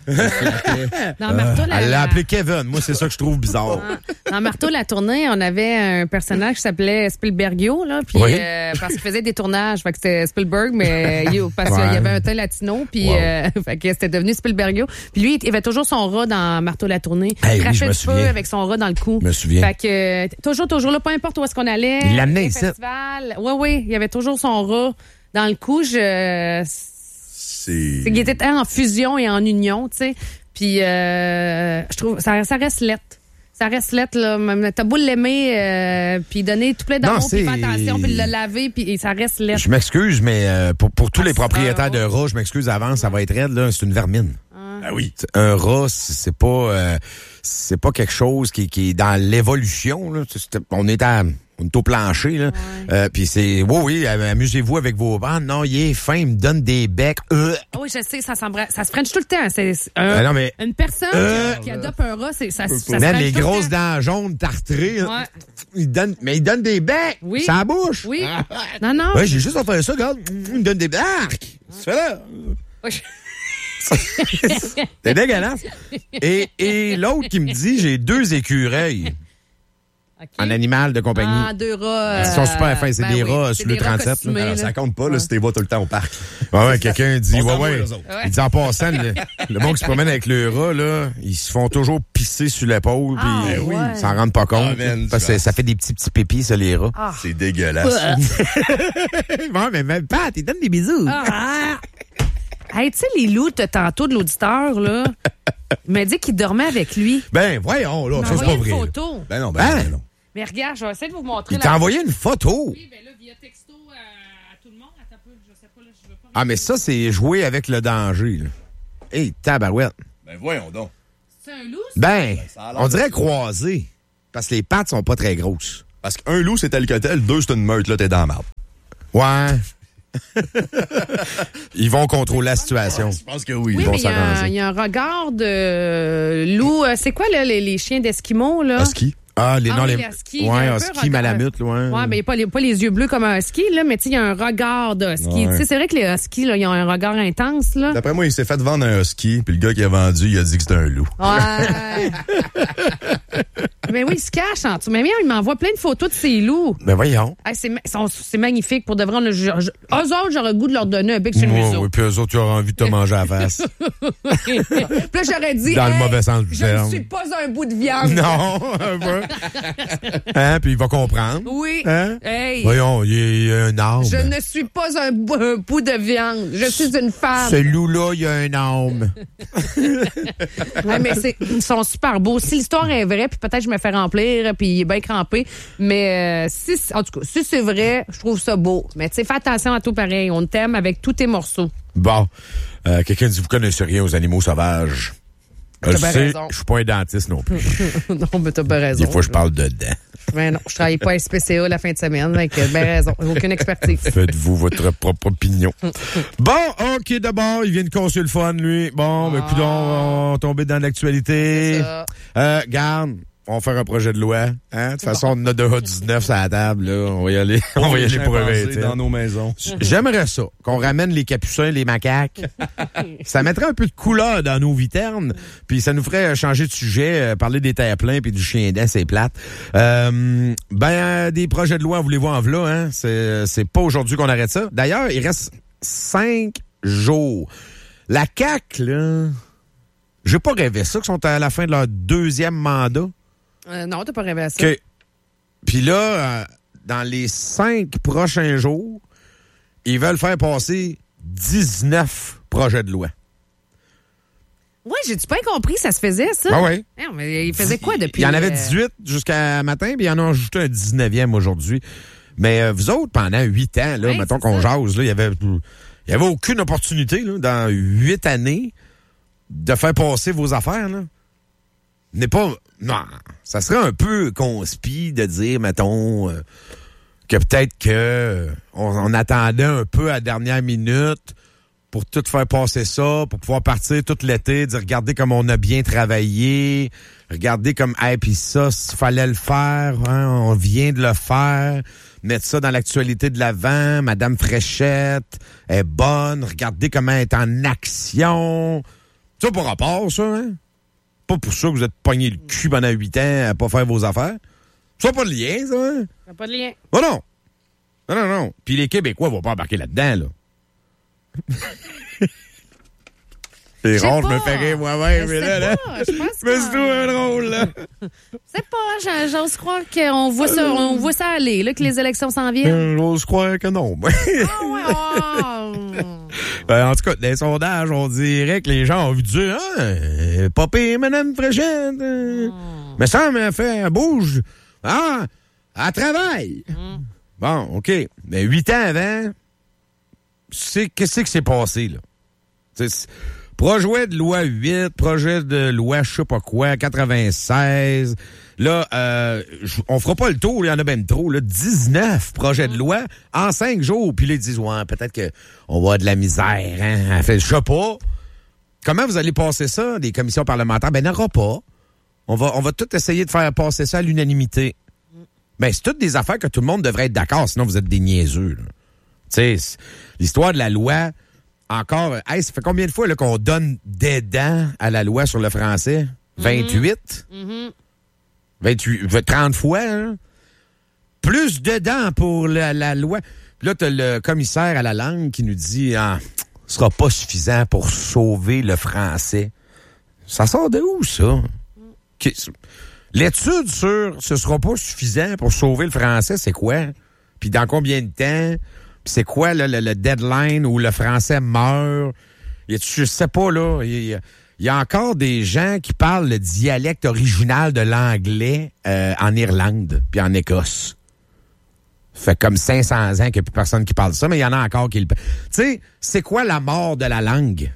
Dans Marteau, la, Elle l'a la- appelé Kevin. Moi, c'est ça que je trouve bizarre. dans Marteau, la tournée, on avait un personnage qui s'appelait Spielbergio, là, puis Oui. euh, parce qu'il faisait des tournages, fait que c'était Spielberg, mais euh, you, parce Ouais. qu'il y avait un teint latino, puis Wow. euh, fait que c'était devenu Spielbergio. Puis lui, il avait toujours son rat dans Marteau, la tournée. Hey, oui, Crachait je me du feu souviens. avec son rat dans le cou. Je me souviens. Fait que euh, toujours, toujours là, peu importe où est-ce qu'on allait. Il l'amenait les ici. festivals. Oui, oui, il y avait toujours son rat dans le cou. Je, C'est... c'est qu'il était en fusion et en union, tu sais. Puis, euh, je trouve, ça, ça reste lettre. Ça reste lettre, là. Même- T'as beau l'aimer, euh, puis donner tout plein Non, d'amour, puis c'est- faire attention, puis le laver, puis et ça reste lettre. Je m'excuse, mais euh, pour, pour tous Ah, les c'est propriétaires un de rats, je m'excuse avant, ça va être raide, là. C'est une vermine. Ah oui. C'est- Un rat, c'est c'est pas euh, c'est pas quelque chose qui, qui est dans l'évolution, là. C'est- On est à on est au plancher, là. Euh, puis c'est, oui, oui, amusez-vous avec vos bandes. Non, il est fin, il me donne des becs. Euh, Ah oui, je sais, ça s'embra- ça se french tout le temps. C'est c'est un- Ben non, mais- une personne Euh, qui, qui adopte un rat, c'est, ça, ça se man, french les tout le grosses temps. dents jaunes tartrées, Ouais. il donne, mais il donne des becs. Oui. Ça bouche. Oui. Non, non. Ouais, j'ai juste à faire ça, regarde. Il me donne des becs. C'est là. Ouais, je- C'est dégueulasse. Et, et l'autre qui me dit, j'ai deux écureuils OK. en animal de compagnie. Ah, deux rats. Ils sont euh, super fins, c'est ben des oui, rats c'est sur le des rats trente-sept, là. costumés, Alors, là. ça compte pas, là, si t'es vas tout le temps au parc. Ouais, ouais, quelqu'un dit, On ouais, s'en va, ouais. eux autres. Il dit en passant, le, le monde qui se promène avec le rat, là, ils se font toujours pisser sur l'épaule, puis Ah, euh, ouais. ils s'en rendent pas compte. Ah, man, parce tu que vas- ça fait des petits petits pépis, ça, les rats. Ah. C'est dégueulasse. Ouais, mais même pas, ils donnent des bisous. Ah. Hey, tu sais, les loups de tantôt de l'auditeur, là, il m'a dit qu'il dormait avec lui. Ben, voyons, là, Il m'a ça, c'est pas envoyé vrai. une photo. Ben non, ben, Hein? ben non. Mais regarde, je vais essayer de vous montrer. Il t'a envoyé une photo. Oui, ben là, via texto à, à tout le monde. Attends un peu, je sais pas, là, je veux pas... Ah, mais ça, c'est jouer avec le danger, là. Hé, tabarouette. Ben voyons donc. C'est un loup, ça? Ben, ça a l'air on de dirait ça. croisé. Parce que les pattes sont pas très grosses. Parce qu'un loup, c'est tel que tel. Deux, c'est une meute. Là, t'es dans la marde. Ouais. Ils vont contrôler la situation. Je pense que oui. Oui, vont mais il y, a un- s'arranger. il y a un regard de loup. euh, C'est quoi, là, les, les chiens d'Esquimaux, là? Husky. Ah, les Ah non, oui, les. husky, il y a Ouais, un peu husky, regard- malamute, ouais. Ouais, mais il n'y a pas les, pas les yeux bleus comme un husky, là, mais tu sais, il y a un regard de husky. Ouais. Tu sais, c'est vrai que les huskies, là, ils ont un regard intense, là. D'après moi, il s'est fait vendre un husky, puis le gars qui a vendu, il a dit que c'était un loup. Ouais. Mais oui, il se cache en dessous. Mais bien, il m'envoie plein de photos de ces loups. Ben voyons. Hey, c'est, ma- sont- c'est magnifique. Pour de vrai, on a- je- je- eux autres, j'aurais le goût de leur donner un bec sur le Ouais, museau. oui, puis eux autres, tu auras envie de te manger à la face. Puis là, j'aurais dit, Dans le hey, mauvais sens du je ne terme. suis pas un bout de viande. Non, un peu. Hein, puis il va comprendre. Oui. Hein? Hey, Voyons, il y a- il y a un arbre. je ne suis pas un, bou- un bout de viande. Je suis une femme. Ce loup-là, il y a un âme. Ouais, mais c'est, ils sont super beaux. Si l'histoire est vraie, puis peut-être je me fais remplir, puis il est bien crampé. Mais euh, si, en tout cas, si c'est vrai, je trouve ça beau. Mais tu sais, fais attention à tout pareil. On t'aime avec tous tes morceaux. Bon, euh, quelqu'un dit, vous connaissez rien aux animaux sauvages. Je T'as le bien sais, raison. je suis pas un dentiste non plus. Non, mais t'as bien raison. Des fois, je parle de dents. Mais non, je travaille pas à S P C A la fin de semaine, avec bien raison. Aucune expertise. Faites-vous votre propre opinion. Bon, OK, d'abord, il vient de casser le fun, lui. Bon, ben, coudonc, on va tomber dans l'actualité. C'est ça. Euh, garde, on va faire un projet de loi. Hein? De toute façon, on a deux dix-neuf sur la table, là. On va y aller, on va y aller pour un vingt. dans nos maisons. J'aimerais ça, qu'on ramène les capucins, les macaques. Ça mettrait un peu de couleur dans nos viternes, puis ça nous ferait changer de sujet, euh, parler des terre-pleins puis du chien dent, c'est plate. Euh, ben, euh, des projets de loi, voulez-vous en v'là, hein? C'est, c'est pas aujourd'hui qu'on arrête ça. D'ailleurs, il reste cinq jours. La C A Q, là, j'ai pas rêvé ça, qu'ils sont à la fin de leur deuxième mandat. Euh, non, t'as pas rêvé à ça. Que, puis là, euh, dans les cinq prochains jours, ils veulent faire passer dix-neuf projets de loi. Oui, j'ai-tu pas compris que ça se faisait, ça? Ah oui. Non, mais il faisait quoi depuis? Il y en avait euh, dix-huit jusqu'à matin, puis ils en ont ajouté un dix-neuvième aujourd'hui. Mais euh, vous autres, pendant huit ans, là, Ouais, mettons c'est qu'on ça. jase, là, il y avait, il y avait aucune opportunité, là, dans huit années, de faire passer vos affaires, là. N'est pas, non, ça serait un peu conspi de dire, mettons, euh, que peut-être que euh, on, on attendait un peu à la dernière minute pour tout faire passer ça, pour pouvoir partir tout l'été, dire regardez comme on a bien travaillé, regardez comme hey puis ça, s'il fallait le faire, hein, on vient de le faire, mettre ça dans l'actualité de l'avant, Madame Fréchette est bonne, regardez comment elle est en action. Ça pour rapport, ça, hein? Pas pour ça que vous êtes pogné le cul pendant huit ans à pas faire vos affaires. Ça n'a pas de lien, ça, hein? Ça n'a pas de lien. Oh non! Non, non, non. Puis les Québécois vont pas embarquer là-dedans, là. C'est Je sais rond, je pas. me fais rire moi-même, Je mais sais là, là. pas, je pense Mais que- c'est tout un drôle, là. C'est pas, j'en- j'ose croire qu'on voit ça, on voit ça aller, là, que les élections s'en viennent. Euh, J'ose croire que non. Ah ouais, oh. Ben, en tout cas, dans les sondages, on dirait que les gens ont vu dire « Ah, euh, pas pire, Madame Fréchette. Euh, Mais ça, elle fait, elle bouge. Ah, elle travaille. Bon, OK. Mais huit ans avant, c'est, qu'est-ce qui s'est passé, là? C'est, projet de loi huit, projet de loi je sais pas quoi, quatre-vingt-seize. Là, euh, on fera pas le tour, il y en a même trop. Là, dix-neuf projets de loi en cinq jours. Puis là, ils disent, ouais, peut-être qu'on va avoir de la misère. Hein? Elle fait, je sais pas. Comment vous allez passer ça, des commissions parlementaires? Ben, il n'y en aura pas. On va, on va tout essayer de faire passer ça à l'unanimité. Ben, c'est toutes des affaires que tout le monde devrait être d'accord, sinon vous êtes des niaiseux. Tu sais, l'histoire de la loi... Encore, hey, ça fait combien de fois là, qu'on donne des dents à la loi sur le français? vingt-huit? Mhm. vingt-huit, trente fois, hein? Plus de dents pour la, la loi. Puis là, t'as le commissaire à la langue qui nous dit ah, ce sera pas suffisant pour sauver le français. Ça sort de où, ça? Qu'est- L'étude sur ce sera pas suffisant pour sauver le français, c'est quoi? Puis dans combien de temps? Puis c'est quoi là, le, le deadline où le français meurt? y a, je sais pas, là, il y, il y a encore des gens qui parlent le dialecte original de l'anglais euh, en Irlande puis en Écosse. Fait comme cinq cents ans qu'il n'y a plus personne qui parle ça, mais il y en a encore qui le... Tu sais, c'est quoi la mort de la langue?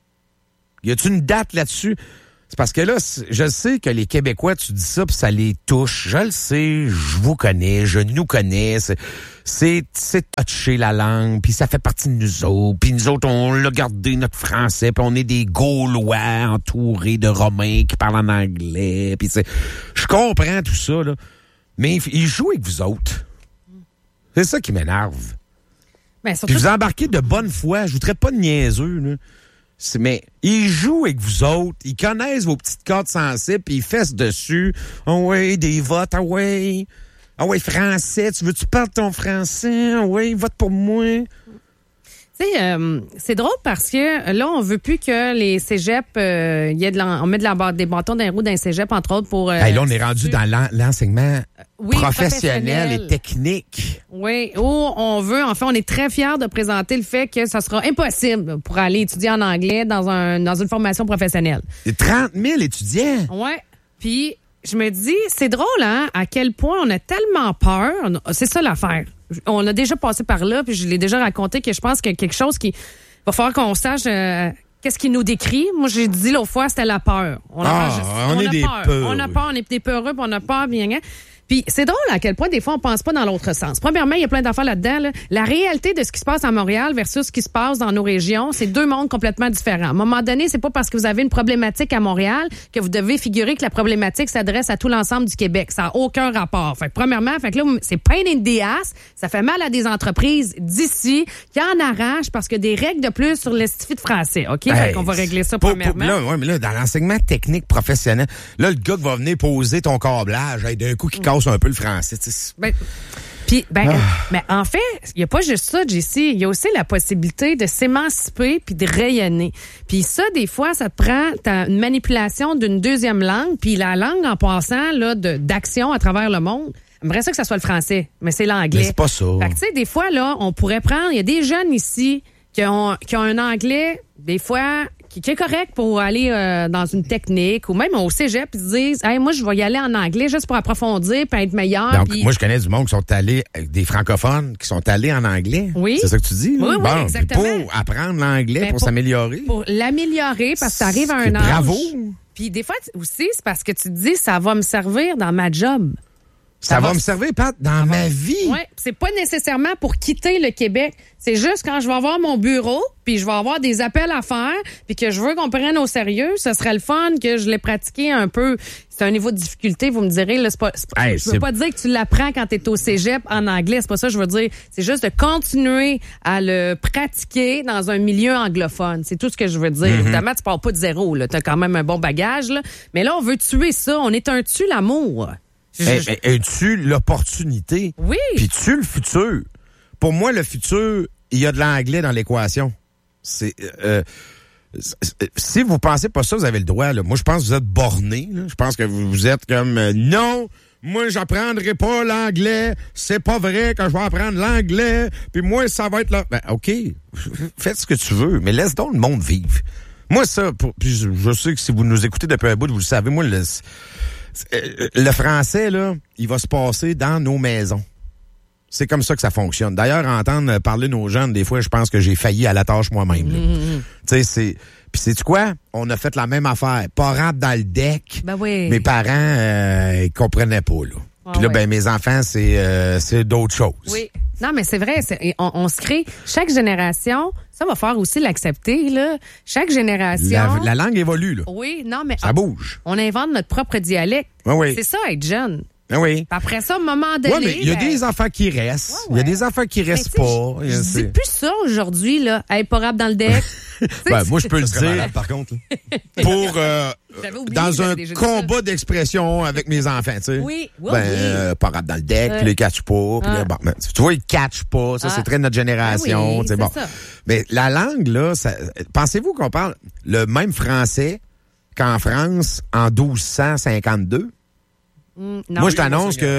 Y a-t-il une date là-dessus? C'est parce que là, je sais que les Québécois, tu dis ça, puis ça les touche. Je le sais, je vous connais, je nous connais. C'est, c'est, c'est touché la langue, puis ça fait partie de nous autres. Puis nous autres, on l'a gardé, notre français, puis on est des Gaulois entourés de Romains qui parlent en anglais. Puis c'est, je comprends tout ça, là. Mais ils jouent avec vous autres. C'est ça qui m'énerve. Ben, surtout... Puis vous embarquez de bonne foi. Je vous traite pas de niaiseux, là. C'est, mais ils jouent avec vous autres, ils connaissent vos petites cartes sensibles, puis ils fessent dessus. Ah oh ouais, des votes, ah oh ouais. Ah oh ouais, français, tu veux-tu parler ton français? Ah oh ouais, vote pour moi. Tu sais, euh, c'est drôle parce que là, on veut plus que les cégeps, euh, y ait de on met de la, des bâtons dans les roues dans les cégeps, entre autres, pour... Euh, hey, là, on est rendu dans l'en, l'enseignement oui, professionnel, professionnel et technique. Oui, où on veut, en fait, on est très fiers de présenter le fait que ça sera impossible pour aller étudier en anglais dans, un, dans une formation professionnelle. trente mille étudiants? Oui, puis je me dis, c'est drôle, hein, à quel point on a tellement peur. C'est ça l'affaire. On a déjà passé par là, puis je l'ai déjà raconté que je pense qu'il y a quelque chose qui va falloir qu'on sache euh, qu'est-ce qui nous décrit. Moi, j'ai dit l'autre fois, c'était la peur. On, ah, a, juste, on, on est a des peur. peurs. On a peur, on est des peureux, puis on a peur, bien, bien. Puis c'est drôle à quel point des fois on pense pas dans l'autre sens. Premièrement, il y a plein d'affaires là-dedans. Là. La réalité de ce qui se passe à Montréal versus ce qui se passe dans nos régions, c'est deux mondes complètement différents. À un moment donné, c'est pas parce que vous avez une problématique à Montréal que vous devez figurer que la problématique s'adresse à tout l'ensemble du Québec. Ça n'a aucun rapport. Fait que premièrement, fait que là, c'est pain in the ass. Ça fait mal à des entreprises d'ici qui en arrachent parce que des règles de plus sur l'estifie de français. OK? Hey, fait qu'on va régler ça pour, premièrement. Pour, là, ouais, mais là, dans l'enseignement technique professionnel, là, le gars qui va venir poser ton câblage, hey, d'un coup, qui casse un peu le français. Ben, puis, ben, ah. mais en fait, il n'y a pas juste ça, Jessie. Il y a aussi la possibilité de s'émanciper puis de rayonner. Puis ça, des fois, ça te prend ta, une manipulation d'une deuxième langue. Puis la langue, en passant là, de, d'action à travers le monde, j'aimerais ça que ça soit le français, mais c'est l'anglais. Mais c'est pas ça. Fait que, tu sais, des fois, là, on pourrait prendre... Il y a des jeunes ici qui ont, qui ont un anglais, des fois... qui est correct pour aller euh, dans une technique ou même au cégep, ils se disent hey, moi, je vais y aller en anglais juste pour approfondir puis être meilleur. Donc, pis... moi, je connais du monde qui sont allés, des francophones qui sont allés en anglais. Oui. C'est ça que tu dis? Oui, bon, oui, exactement. Pour apprendre l'anglais, ben, pour, pour s'améliorer. Pour l'améliorer, parce que ça arrive à un âge. Bravo. Puis des fois aussi, c'est parce que tu te dis ça va me servir dans ma job. Ça, ça va, va me servir, Pat, dans ma vie. Oui, c'est pas nécessairement pour quitter le Québec. C'est juste quand je vais avoir mon bureau, puis je vais avoir des appels à faire, puis que je veux qu'on prenne au sérieux, ce serait le fun que je l'ai pratiqué un peu. C'est un niveau de difficulté, vous me direz. Là, c'est pas, c'est pas, hey, je veux pas dire que tu l'apprends quand tu es au cégep en anglais. C'est pas ça que je veux dire. C'est juste de continuer à le pratiquer dans un milieu anglophone. C'est tout ce que je veux dire. Mm-hmm. Évidemment, tu pars pas de zéro. Tu as quand même un bon bagage. Là. Mais là, on veut tuer ça. On est un tue l'amour. Es-tu l'opportunité? Oui. Puis tu le futur? Pour moi, le futur, il y a de l'anglais dans l'équation. C'est euh, si vous pensez pas ça, vous avez le droit. Là. Moi, je pense que vous êtes borné. Là. Je pense que vous, vous êtes comme euh, non. Moi, j'apprendrai pas l'anglais. C'est pas vrai que je vais apprendre l'anglais. Puis moi, ça va être là. Ben, OK, faites ce que tu veux, mais laisse donc le monde vivre. Moi, ça, pour, puis je, je sais que si vous nous écoutez depuis un bout, vous le savez, moi, le, le français, là, il va se passer dans nos maisons. C'est comme ça que ça fonctionne. D'ailleurs, entendre parler nos jeunes, des fois, je pense que j'ai failli à la tâche moi-même. Mmh. Tu sais, c'est... Puis sais-tu quoi? On a fait la même affaire. Pas rentre dans le deck. Ben oui. Mes parents, euh, ils comprenaient pas, là. Ah, puis là, ouais. ben mes enfants, c'est euh, c'est d'autres choses. Oui. Non, mais c'est vrai. C'est, on, on se crée... Chaque génération, ça va faire aussi l'accepter, là. Chaque génération... La, la langue évolue, là. Oui, non, mais... Ça on, bouge. On invente notre propre dialecte. Oui, oui. C'est ça, être jeune. Ah oui. Puis après ça, à un moment donné... Oui, mais il y a ben... des enfants qui restent. Il ouais, ouais. y a des enfants qui restent mais pas. Je, je dis plus ça aujourd'hui, là. Hey, pas rap dans le deck. Ben, moi, je peux le dire. Malade, par contre. Pour, euh, dans un combat d'expression avec mes enfants, tu sais. Oui, oui, ben, oui. Euh, pas rap dans le deck, puis euh, les catch pas. Puis ah. là, bon, ben, tu vois, ils catchent pas. Ça, ah. c'est très notre génération. Ah oui, bon. ça. Mais la langue, là, ça, pensez-vous qu'on parle le même français qu'en France en douze cent cinquante-deux? Mm, non, moi, je t'annonce que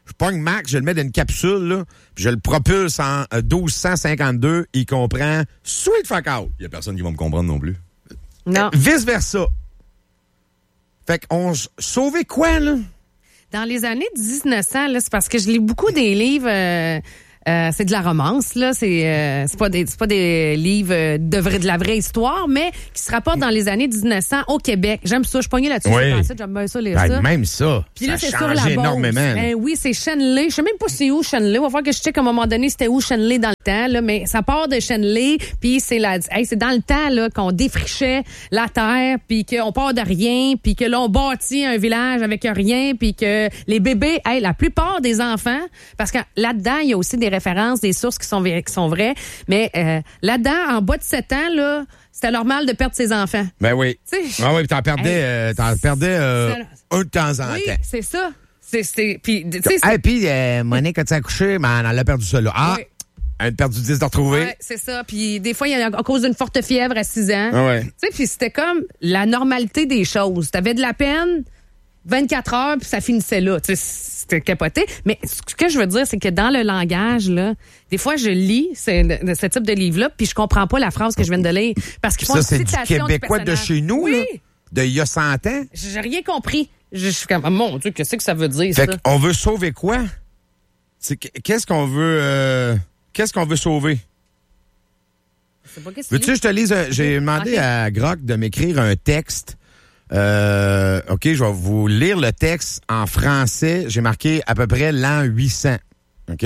je pogne Max, je le mets dans une capsule, là, puis je le propulse en euh, douze cent cinquante-deux, il comprend sweet fuck out. Il y a personne qui va me comprendre non plus. Non. Vice-versa. Fait qu'on s- sauvait quoi, là? Dans les années dix-neuf cents, là, c'est parce que je lis beaucoup des livres... Euh, euh, c'est de la romance, là. C'est, euh, c'est pas des, c'est pas des livres euh, de vrai, de la vraie histoire, mais qui se rapportent dans les années dix-neuf cents au Québec. J'aime ça. Je pognais là-dessus. Oui. J'ai pensé, j'aime bien ça, lire Ben, ça. même ça. Puis ça là, a c'est sur changé la Beauce. énormément. là. Ben oui, c'est Shenley. Je sais même pas c'est où Shenley. On va voir que je check à un moment donné c'était où Shenley dans le temps, là. Mais ça part de Shenley, puis c'est la, hey, c'est dans le temps, là, qu'on défrichait la terre, puis qu'on part de rien, puis que l'on bâtit un village avec rien, puis que les bébés, hey, la plupart des enfants, parce que là-dedans, il y a aussi des références, des sources qui sont, qui sont vraies, mais euh, là-dedans, en bas de sept ans, là, c'était normal de perdre ses enfants. Ben oui. Tu sais, Ah oui, puis t'en perdais, Hey, euh, t'en perdais euh, c'est- un de temps en oui, temps. c'est ça. C'est, c'est, puis, tu sais, c'est- Ah, puis euh, Monique, as-tu accouché? Ben, elle a perdu ça, là. Ah, Oui. elle a perdu dix de retrouver. Ouais, c'est ça. Puis des fois, il y a à cause d'une forte fièvre à six ans. Ah ouais. Tu sais, puis c'était comme la normalité des choses. T'avais de la peine, vingt-quatre heures, puis ça finissait là. Tu sais, c'était capoté. Mais ce que je veux dire, c'est que dans le langage, là, des fois, je lis ce, de- ce type de livre-là, puis je comprends pas la phrase que je viens de lire. Parce qu'ils font Ça, une c'est du citation Québécois de personnage. chez nous, oui. là. De il y a cent ans. J'ai rien compris. Je suis comme, oh, mon Dieu, qu'est-ce que ça veut dire, Fait ça? qu'on veut sauver quoi? C'est que- qu'est-ce qu'on veut, euh, qu'est-ce qu'on veut sauver? Je sais pas qu'est-ce Veux-tu que je te lise? un- J'ai demandé Ok. à Groc de m'écrire un texte. Euh, OK, je vais vous lire le texte en français. J'ai marqué à peu près l'an huit cents. OK?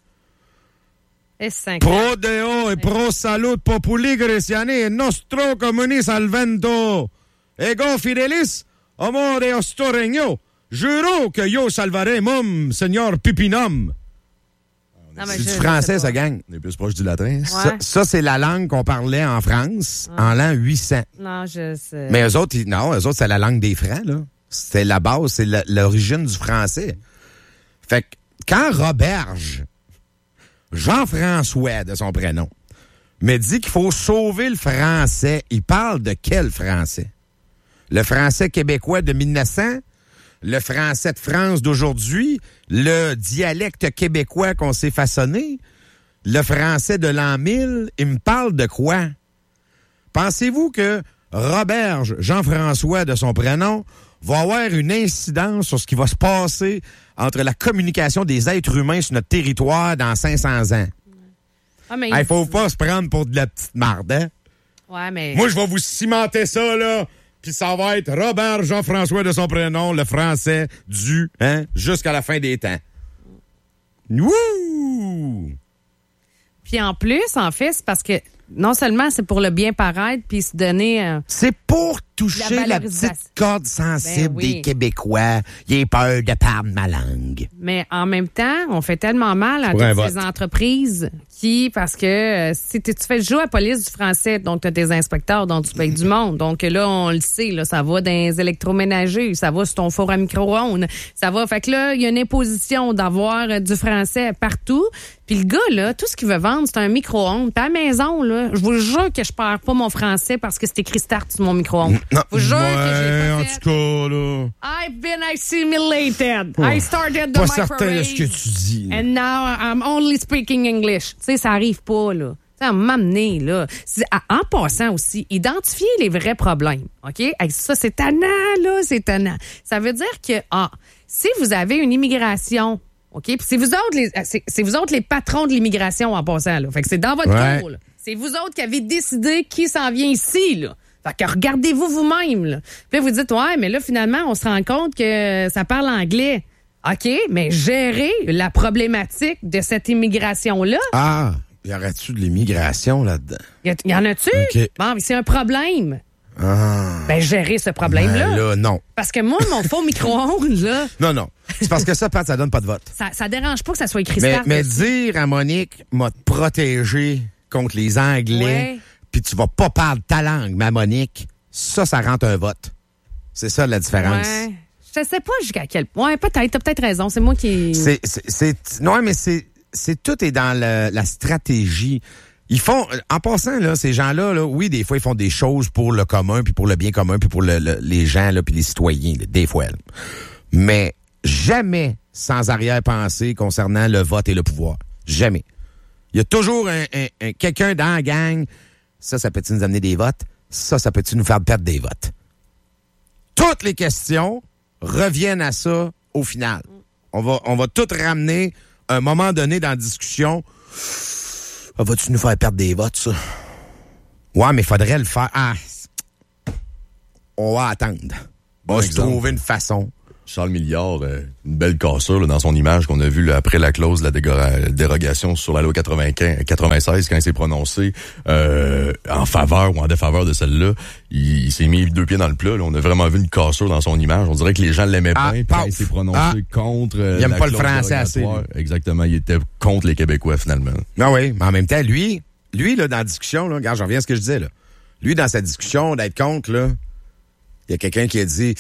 Et cinq. Pro Deo e pro salut populi greciani e nostro comuni salvento. Ego fidelis, amore osto regno. Juro que yo salvaré mom, Seigneur Pipinum. Ah, ben, C'est je- du je français, sais ça pas. gang. On est plus proche du latin. Ça, ça, c'est la langue qu'on parlait en France en l'an huit cents. Non, je sais. Mais eux autres, ils- non, eux autres, c'est la langue des Francs, là. C'est la base, c'est la- l'origine du français. Fait que, quand Roberge, Jean-François de son prénom, me dit qu'il faut sauver le français, il parle de quel français? Le français québécois de mille neuf cents? Le français de France d'aujourd'hui? Le dialecte québécois qu'on s'est façonné? Le français de l'an mille? Il me parle de quoi? Pensez-vous que Roberge, Jean-François de son prénom, va avoir une incidence sur ce qui va se passer entre la communication des êtres humains sur notre territoire dans cinq cents ans? Ah, mais Il hey, faut pas se prendre pour de la petite marde, hein? Ouais, mais. Moi, je vais vous cimenter ça, là, puis ça va être Robert Jean-François de son prénom, le français du, hein, jusqu'à la fin des temps. Wouh! Puis en plus, en fait, c'est parce que non seulement c'est pour le bien paraître, puis se donner. Euh, C'est pour toucher La la, valorisation. petite corde sensible Ben oui. des Québécois. Il a peur de perdre ma langue. mais en même temps, on fait tellement mal à Pour un toutes ces vote. entreprises qui, parce que euh, si tu tu fais le jeu à la police du français, donc tu as tes inspecteurs, donc tu payes du monde. Donc là, on le sait, là, ça va dans les électroménagers, ça va sur ton four à micro-ondes, ça va. Fait que là, il y a une imposition d'avoir euh, du français partout. Puis le gars, là, tout ce qu'il veut vendre, c'est un micro-ondes. Puis à la maison, là, je vous jure que je perds pas mon français parce que c'était Christart sur mon micro-ondes. Non, Je vous jure que je l'ai ouais, pas en fait. tout cas, là. I've been assimilated. I started the Pas microwave. certain de ce que tu dis. là. And now I'm only speaking English. Tu sais, ça arrive pas, là. Tu sais, à m'amener, là. C'est- à- En passant aussi, identifier les vrais problèmes. OK? Hey, ça, c'est tannant, là. C'est tannant. Ça veut dire que, ah, si vous avez une immigration, OK? Puis c'est vous autres les, c'est, c'est vous autres les patrons de l'immigration en passant, là. Fait que c'est dans votre Ouais. cour, là. C'est vous autres qui avez décidé qui s'en vient ici, là. Fait que regardez-vous vous-même, là. Puis là, vous dites, ouais, mais là, finalement, on se rend compte que ça parle anglais. OK, mais gérer la problématique de cette immigration-là, Ah, y aurait-tu de l'immigration là-dedans? y, a- y en a-tu? OK. Bon, mais c'est un problème. Ah. Ben, gérer ce problème-là. Ben là, non. Parce que moi, mon faux micro-ondes, là, Non, non. C'est parce que ça, Pat, ça donne pas de vote. ça, ça dérange pas que ça soit écrit Mais, Start mais dessus. dire à Monique, m'a te protéger contre les Anglais, Ouais. puis tu vas pas parler ta langue, ma Monique, ça, ça rentre un vote. C'est ça la différence. Ouais. Je sais pas jusqu'à quel point. Ouais, peut-être, t'as peut-être raison. C'est moi qui. C'est, c'est, c'est, non, mais c'est, c'est tout est dans le- la stratégie. Ils font, en passant, là, ces gens-là, là, oui, des fois, ils font des choses pour le commun, puis pour le bien commun, puis pour le, le- les gens, là, puis les citoyens, là, des fois. Là. Mais jamais sans arrière-pensée concernant le vote et le pouvoir. Jamais. Il y a toujours un, un, un, quelqu'un dans la gang. Ça, ça peut-tu nous amener des votes? Ça, ça peut-tu nous faire perdre des votes? Toutes les questions reviennent à ça au final. On va, on va tout ramener à un moment donné dans la discussion. Ah, vas-tu nous faire perdre des votes, ça? Ouais, mais il faudrait le faire. Ah, on va attendre. On va se trouver une façon. Charles Milliard, euh, une belle cassure là, dans son image qu'on a vue là, après la clause de la dégora- dérogation sur la loi quatre-vingt-quinze, quatre-vingt-seize, quand il s'est prononcé euh, en faveur ou en défaveur de celle-là. Il, il s'est mis deux pieds dans le plat. Là. On a vraiment vu une cassure dans son image. On dirait que les gens l'aimaient ah, bien. Quand il s'est prononcé ah, contre euh, il aime la pas clause le français assez. Exactement. Il était contre les Québécois, finalement. Ah oui, mais en même temps, lui, lui là, dans la discussion, là, regarde, j'en reviens à ce que je disais. Là. Lui, dans sa discussion d'être contre, là, il y a quelqu'un qui a dit...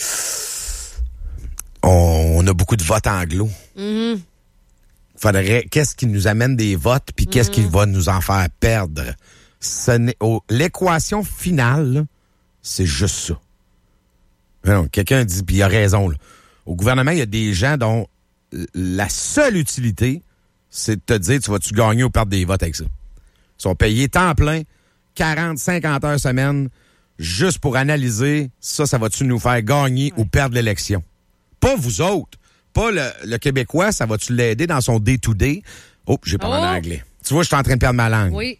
On a beaucoup de votes anglo. Mm-hmm. Faudrait, qu'est-ce qui nous amène des votes, puis mm-hmm. qu'est-ce qui va nous en faire perdre? Ce n'est, oh, l'équation finale, là, c'est juste ça. Non, quelqu'un dit, puis il a raison. Là. Au gouvernement, il y a des gens dont la seule utilité, c'est de te dire, tu vas-tu gagner ou perdre des votes avec ça? Ils sont payés temps plein, quarante, cinquante heures semaine, juste pour analyser, ça, ça va-tu nous faire gagner ouais. ou perdre l'élection? Pas vous autres. Pas le, le Québécois, ça va-tu l'aider dans son day-to-day? Oh, j'ai pas oh. mon anglais. Tu vois, je suis en train de perdre ma langue. Oui.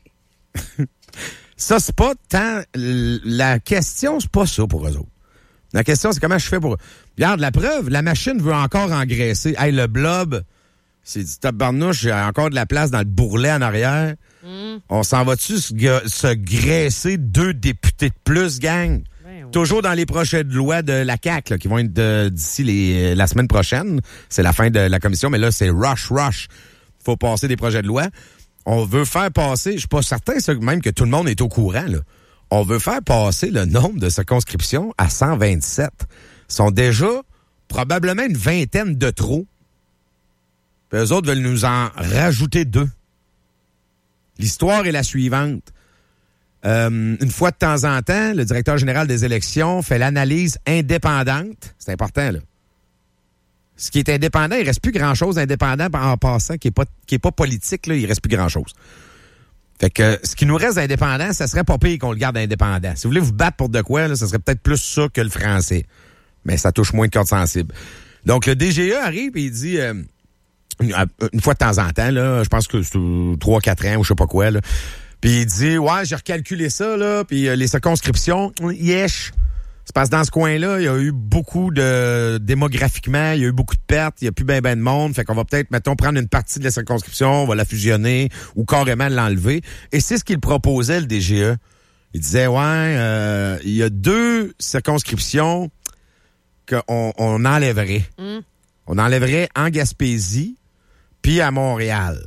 Ça, c'est pas tant... La question, c'est pas ça pour eux autres. La question, c'est comment je fais pour... Regarde, la preuve, la machine veut encore engraisser. Hey, le blob, c'est du tabarnouche, j'ai encore de la place dans le bourrelet en arrière. Mm. On s'en va-tu se, se graisser deux députés de plus, gang? Toujours dans les projets de loi de la C A Q, là, qui vont être de, d'ici les, la semaine prochaine. C'est la fin de la commission, mais là, c'est rush, rush. Faut passer des projets de loi. On veut faire passer, je suis pas certain ça, même que tout le monde est au courant, là. On veut faire passer le nombre de circonscriptions à cent vingt-sept. Ils sont déjà probablement une vingtaine de trop. Puis eux autres veulent nous en rajouter deux. L'histoire est la suivante. Euh, une fois de temps en temps, le directeur général des élections fait l'analyse indépendante. C'est important, là. Ce qui est indépendant, il reste plus grand-chose indépendant en passant, qui est pas, qui est pas politique, là, il reste plus grand-chose. Fait que ce qui nous reste indépendant, ça serait pas pire qu'on le garde indépendant. Si vous voulez vous battre pour de quoi, là, ça serait peut-être plus ça que le français. Mais ça touche moins de cordes sensibles. Donc, le D G E arrive et il dit... Euh, une, une fois de temps en temps, là, je pense que c'est trois quatre ans ou je sais pas quoi, là. Puis il dit, ouais, j'ai recalculé ça, là, puis euh, les circonscriptions, yesh. C'est parce que dans ce coin-là, il y a eu beaucoup de... Démographiquement, il y a eu beaucoup de pertes, il y a plus ben ben de monde, fait qu'on va peut-être, mettons, prendre une partie de la circonscription, on va la fusionner ou carrément l'enlever. Et c'est ce qu'il proposait, le D G E. Il disait, ouais, euh, il y a deux circonscriptions qu'on on enlèverait. Mm. On enlèverait en Gaspésie puis à Montréal.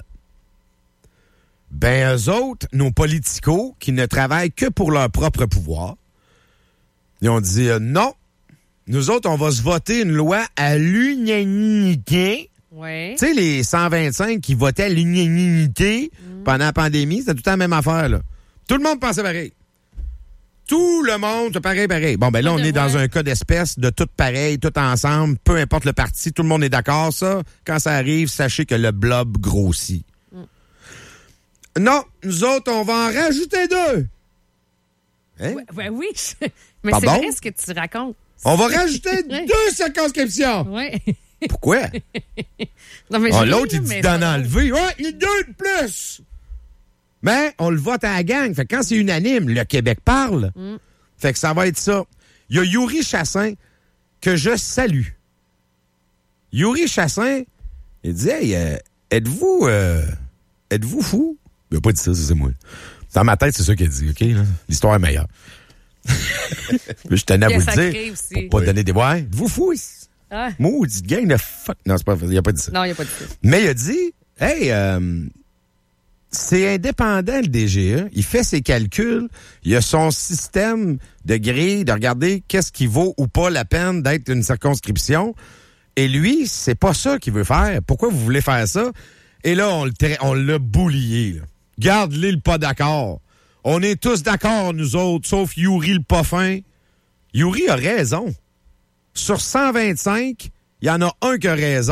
Ben, eux autres, nos politicos, qui ne travaillent que pour leur propre pouvoir, ils ont dit euh, non, nous autres, on va se voter une loi à l'unanimité. Ouais. Tu sais, les cent vingt-cinq qui votaient à l'unanimité mmh. pendant la pandémie, c'était tout le temps la même affaire, là. Tout le monde pensait pareil. Tout le monde, pareil, pareil. Bon, ben là, on est dans un cas d'espèce de tout pareil, tout ensemble, peu importe le parti, tout le monde est d'accord, ça. Quand ça arrive, sachez que le blob grossit. Non, nous autres, on va en rajouter deux. Hein? Ouais, ouais, oui, mais Pardon? C'est vrai ce que tu racontes. On va rajouter deux circonscriptions. Oui. Pourquoi? Non, mais oh, l'autre, il dit d'en pas... enlever. Ouais, il y a deux de plus. Mais on le vote à la gang. Fait que quand c'est unanime, le Québec parle. Mm. Fait que ça va être ça. Il y a Yuri Chassin que je salue. Yuri Chassin, il dit, hey, euh, êtes-vous, euh, êtes-vous fou? Il n'a pas dit ça, c'est moi. Dans ma tête, c'est ça qu'il a dit, OK? Là? L'histoire est meilleure. Je tenais à vous le dire. Aussi. Pour pas oui. donner des... Ouais, êtes-vous fou? Ah. Maudit gang de fuck. Non, c'est pas... il n'a pas dit ça. Non, il n'a pas dit ça. Mais il a dit, hey, euh, c'est indépendant, le D G E. Il fait ses calculs. Il a son système de grille, de regarder qu'est-ce qui vaut ou pas la peine d'être une circonscription. Et lui, c'est pas ça qu'il veut faire. Pourquoi vous voulez faire ça? Et là, on, le tra- on l'a boulié, là. Garde-les le pas d'accord. On est tous d'accord, nous autres, sauf Yuri le pas fin. Yuri a raison. Sur cent vingt-cinq, il y en a un qui a raison.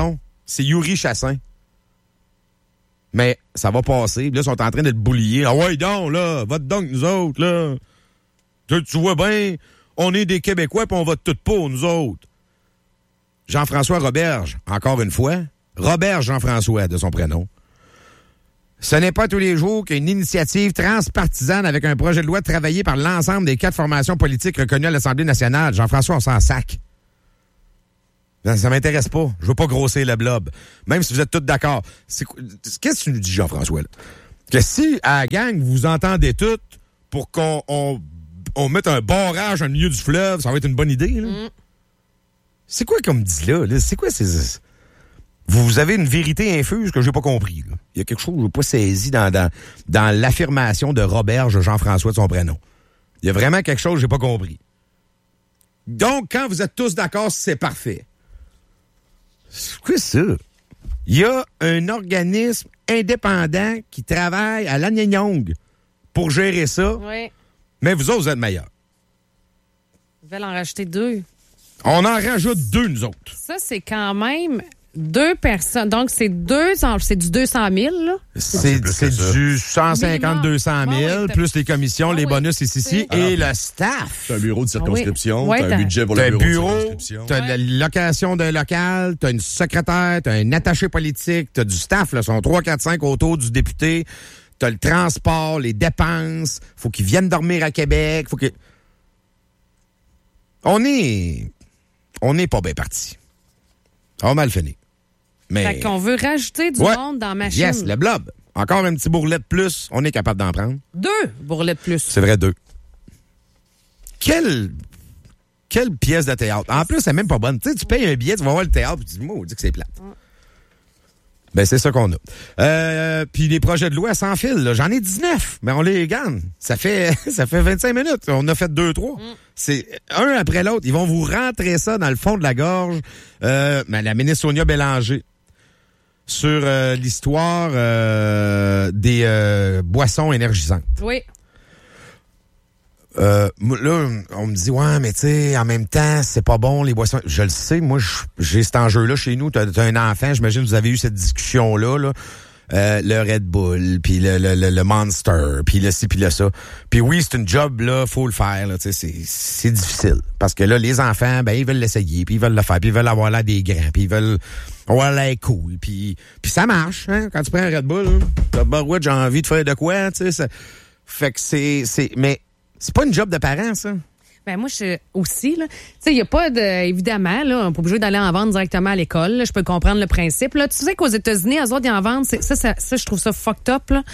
c'est Yuri Chassin. Mais ça va passer. Là, ils sont en train de te boulier. Ah ouais, donc, là, vote donc, nous autres, là. Tu, tu vois bien, on est des Québécois puis on vote tout pour, nous autres. Jean-François Roberge, encore une fois. Robert Jean-François, de son prénom. Ce n'est pas tous les jours qu'une initiative transpartisane avec un projet de loi travaillé par l'ensemble des quatre formations politiques reconnues à l'Assemblée nationale. Jean-François, on s'en sac. Ça, ça m'intéresse pas. Je veux pas grossir le blob. Même si vous êtes tous d'accord. C'est, qu'est-ce que tu nous dis, Jean-François, là? Que si, à la gang, vous vous entendez toutes pour qu'on on, on mette un barrage au milieu du fleuve, ça va être une bonne idée, là? Mm. C'est quoi comme dit là, là? C'est quoi ces... Vous avez une vérité infuse que j'ai pas compris, là. Il y a quelque chose que je n'ai pas saisi dans, dans, dans l'affirmation de Roberge Jean-François de son prénom. Il y a vraiment quelque chose que j'ai pas compris. Donc, quand vous êtes tous d'accord, c'est parfait. C'est quoi ça? Il y a un organisme indépendant qui travaille à l'Anyanyong pour gérer ça. Oui. Mais vous autres, vous êtes meilleurs. Ils veulent en rajouter deux. On en rajoute deux, nous autres. Ça, c'est quand même deux personnes. Donc, c'est deux, c'est du deux cent mille, là? C'est, c'est, c'est du cent cinquante à deux cent mille, oh, oui, plus les commissions, oh, les bonus ici, ici, et le staff. T'as un bureau de circonscription, oh, oui. t'as ouais, un budget pour le bureau, bureau de circonscription. T'as ouais. la location d'un local, t'as une secrétaire, t'as un attaché politique, t'as du staff, là, sont trois, quatre, cinq autour du député, t'as le transport, les dépenses, faut qu'ils viennent dormir à Québec, faut que... On est... On n'est pas bien parti. On va mal fini. Mais... Fait qu'on veut rajouter du ouais. monde dans la machine. Yes, le blob. Encore un petit bourrelet de plus, on est capable d'en prendre. Deux bourrelets de plus. C'est vrai, deux. Quelle... Quelle pièce de théâtre. En plus, c'est même pas bonne. Tu sais, tu payes un billet, tu vas voir le théâtre, puis tu dis, moi, on dit que c'est plate. Ouais. Ben, c'est ça qu'on a. Euh, puis les projets de loi sans fil, là, j'en ai dix-neuf, mais on les gagne. Ça fait ça fait vingt-cinq minutes. On a fait deux, trois. Mm. C'est un après l'autre. Ils vont vous rentrer ça dans le fond de la gorge. Euh, ben, la ministre Sonia Bélanger sur euh, l'histoire euh, des euh, boissons énergisantes. Oui. Euh, là, on me dit, ouais, mais tu sais, en même temps, c'est pas bon, les boissons. Je le sais, moi, j'ai cet enjeu-là chez nous. T'as, t'as un enfant, j'imagine que vous avez eu cette discussion-là, là. Euh, le Red Bull, puis le, le, le, le Monster, puis le ci, puis le ça. Puis oui, c'est une job, là, faut le faire, là, tu sais, c'est, c'est difficile. Parce que là, les enfants, ben, ils veulent l'essayer, puis ils veulent le faire, puis ils veulent avoir l'air des grands, puis ils veulent avoir l'air cool, puis puis ça marche, hein, quand tu prends un Red Bull, hein, t'as bah ouais, j'ai envie de faire de quoi, tu sais, ça... Fait que c'est, c'est, mais c'est pas une job de parent, ça. Ben moi, je aussi, là. Tu sais, il n'y a pas de. Évidemment, là, on n'est pas obligé d'aller en vendre directement à l'école. Là. Je peux comprendre le principe. Là. Tu sais qu'aux États-Unis, eux autres, ils en vendent. Ça, ça, ça, je trouve ça fucked up, là.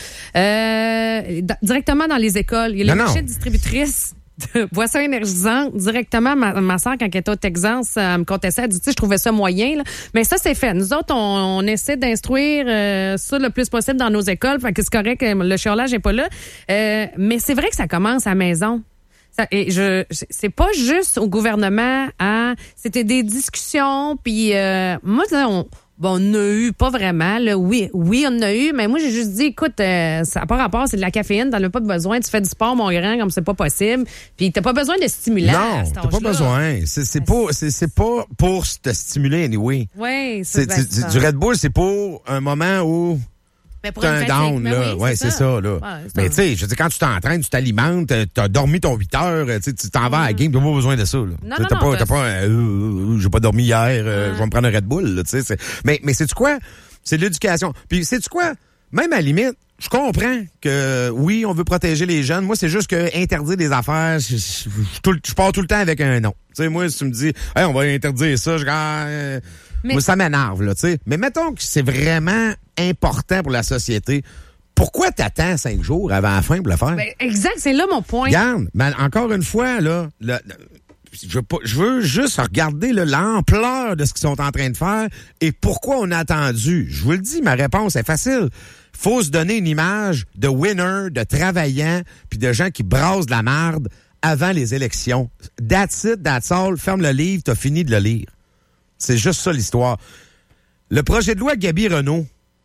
Euh, d- directement dans les écoles. Il y a les marchés distributrices de boissons énergisantes. Directement, ma, ma soeur, quand elle était au Texas, elle me contait ça. Elle dit, tu sais, je trouvais ça moyen, là. Mais ça, c'est fait. Nous autres, on, on essaie d'instruire euh, ça le plus possible dans nos écoles. Fait que c'est correct, le chiolage n'est pas là. Euh, mais c'est vrai que ça commence à la maison. Ça, et je, c'est pas juste au gouvernement, hein, c'était des discussions, puis euh, moi, on, bon, on a eu pas vraiment, là, oui, oui, on en a eu, mais moi, j'ai juste dit, écoute, euh, ça n'a pas rapport, c'est de la caféine, t'en as pas besoin, tu fais du sport, mon grand, comme c'est pas possible, puis t'as pas besoin de stimulant. Non, t'as pas besoin, c'est, c'est, pas, c'est, c'est pas pour te stimuler, anyway. Oui, c'est, c'est, c'est du Red Bull, c'est pour un moment où... T'as un down, là. Oui, ouais, c'est, c'est ça, là. Ouais, c'est mais tu sais, je veux dire, quand tu t'entraînes, tu t'alimentes, t'as dormi ton huit heures, tu t'en vas à la game, t'as pas besoin de ça, là. Non, t'as, non, t'as non, pas, t'as pas, euh, euh, j'ai pas dormi hier, euh, je vais me prendre un Red Bull, là, tu sais. Mais, mais c'est-tu quoi? C'est de l'éducation. Puis, c'est-tu quoi? Même à la limite, je comprends que, oui, on veut protéger les jeunes. Moi, c'est juste que interdire des affaires, je, je, je, je pars tout le temps avec un non. Tu sais, moi, si tu me dis, hey, on va interdire ça, je euh, mais... moi, ça m'énerve, là, tu sais. Mais mettons que c'est vraiment important pour la société. Pourquoi t'attends cinq jours avant la fin pour le faire? Ben, exact, c'est là mon point. Regarde, mais encore une fois, là, le, le, je, veux pas, je veux juste regarder là, l'ampleur de ce qu'ils sont en train de faire et pourquoi on a attendu. Je vous le dis, ma réponse est facile. Faut se donner une image de winner, de travaillant, puis de gens qui brassent de la marde avant les élections. That's it, that's all. Ferme le livre, t'as fini de le lire. C'est juste ça l'histoire. Le projet de loi Gaby Renault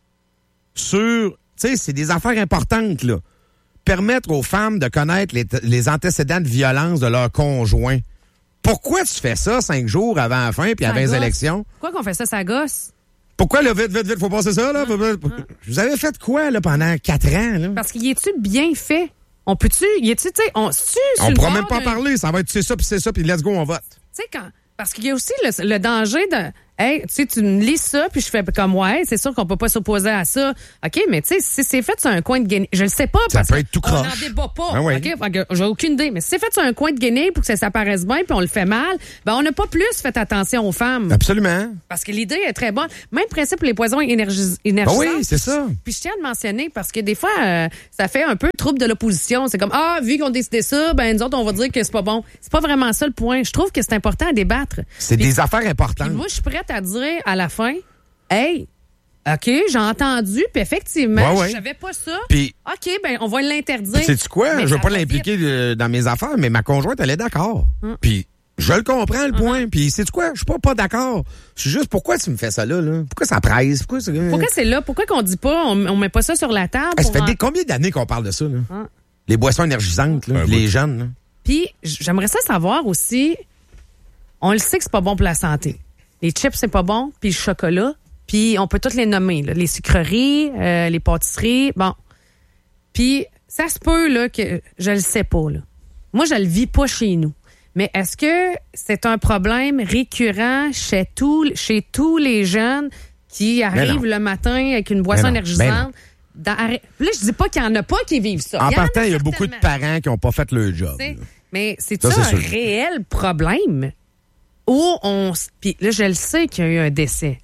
sur, tu sais, c'est des affaires importantes, là. Permettre aux femmes de connaître les, les antécédents de violence de leur conjoint. Pourquoi tu fais ça cinq jours avant la fin puis avant les élections? Pourquoi qu'on fait ça, ça gosse? Pourquoi, là, vite, vite, vite, faut passer ça, là? Hum, Faut... hum. Vous avez fait quoi, là, pendant quatre ans, là? Parce qu'il est-tu bien fait? On peut-tu, il est-tu, tu sais, on, c'est-tu sur On le pourra bord même pas en d'un- parler. Ça va être c'est ça, puis c'est ça, puis let's go, on vote. Tu sais, quand. Parce qu'il y a aussi le, le danger de. Hey, tu sais, tu me lis ça, puis je fais comme, ouais, c'est sûr qu'on peut pas s'opposer à ça. OK, mais tu sais, si c'est fait sur un coin de Guinée, je le sais pas, Ça parce peut être tout qu'on n'en croche. débat pas. Ah oui. OK, fait que j'ai aucune idée. Mais si c'est fait sur un coin de Guinée pour que ça, ça paraisse bien, puis on le fait mal, ben, on n'a pas plus fait attention aux femmes. Absolument. Parce que l'idée est très bonne. Même principe pour les poisons énergis- énergisants. Ben oui, c'est ça. Puis je tiens à le mentionner parce que des fois, euh, ça fait un peu trouble de l'opposition. C'est comme, ah, vu qu'on décidait ça, ben nous autres, on va dire que c'est pas bon. C'est pas vraiment ça le point. Je trouve que c'est important à débattre. C'est Puis- des affaires importantes. puis moi, je suis prête à dire à la fin, hey, OK, j'ai entendu, puis effectivement, Ouais, ouais. je savais pas ça. Puis, OK, ben on va l'interdire. sais-tu quoi? Mais Je veux ça pas va l'impliquer euh, dans mes affaires, mais ma conjointe, elle est d'accord. Hum. Puis, je le comprends, le point. Puis, sais-tu quoi? Je suis pas pas d'accord. Je suis juste, pourquoi tu me fais ça là? là? Pourquoi ça presse? Pourquoi c'est... vite. Pourquoi c'est là? Pourquoi qu'on dit pas, on, on met pas ça sur la table? Ah, ça pour fait en- des, combien d'années qu'on parle de ça, là? Hein? Les boissons énergisantes, là, Un les bout. jeunes, là. Puis, j'aimerais ça savoir aussi, on le sait que c'est pas bon pour la santé. Les chips, c'est pas bon, puis le chocolat, puis on peut toutes les nommer, là, les sucreries, euh, les pâtisseries, bon. Puis, ça se peut, là, que je le sais pas, là. Moi, je le vis pas chez nous. Mais est-ce que c'est un problème récurrent chez, tout, chez tous les jeunes qui non. arrivent le matin avec une boisson Mais non, mais énergisante? Dans- là, je dis pas qu'il y en a pas qui vivent ça. En Il y en a partant, il y a beaucoup de certainement. parents qui n'ont pas fait le job. T'sais, mais c'est Ça, ça, c'est un sûr. réel problème où on s- puis là je le sais qu'il y a eu un décès.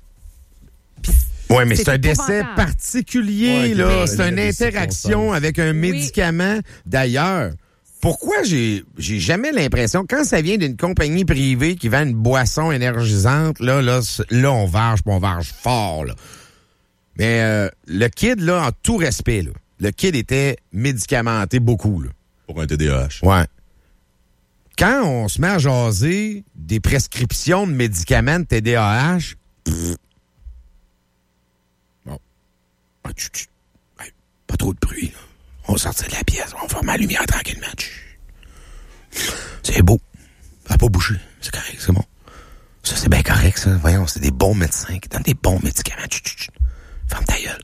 Oui, mais C'est c'est un décès épouvantable. particulier, Ouais, là. mais- C'est une il y a des interaction circonstances. avec un médicament. D'ailleurs, pourquoi j'ai j'ai jamais l'impression, quand ça vient d'une compagnie privée qui vend une boisson énergisante, là, là, c'est- là on varge, puis on varge fort, là. Mais euh, le kid, là, en tout respect, là, le kid était médicamenté beaucoup, là. Pour un T D A H. Ouais. Quand on se met à jaser des prescriptions de médicaments de T D A H, pff. Bon. Ah, tch, tch. Hey, pas trop de bruit, là. On va sortir de la pièce, on va fermer la lumière tranquillement. Tch. C'est beau. Ça va pas bouger. C'est correct, c'est bon. Ça, c'est bien correct, ça. Voyons, c'est des bons médecins qui donnent des bons médicaments. Tch, tch, tch. Ferme ta gueule.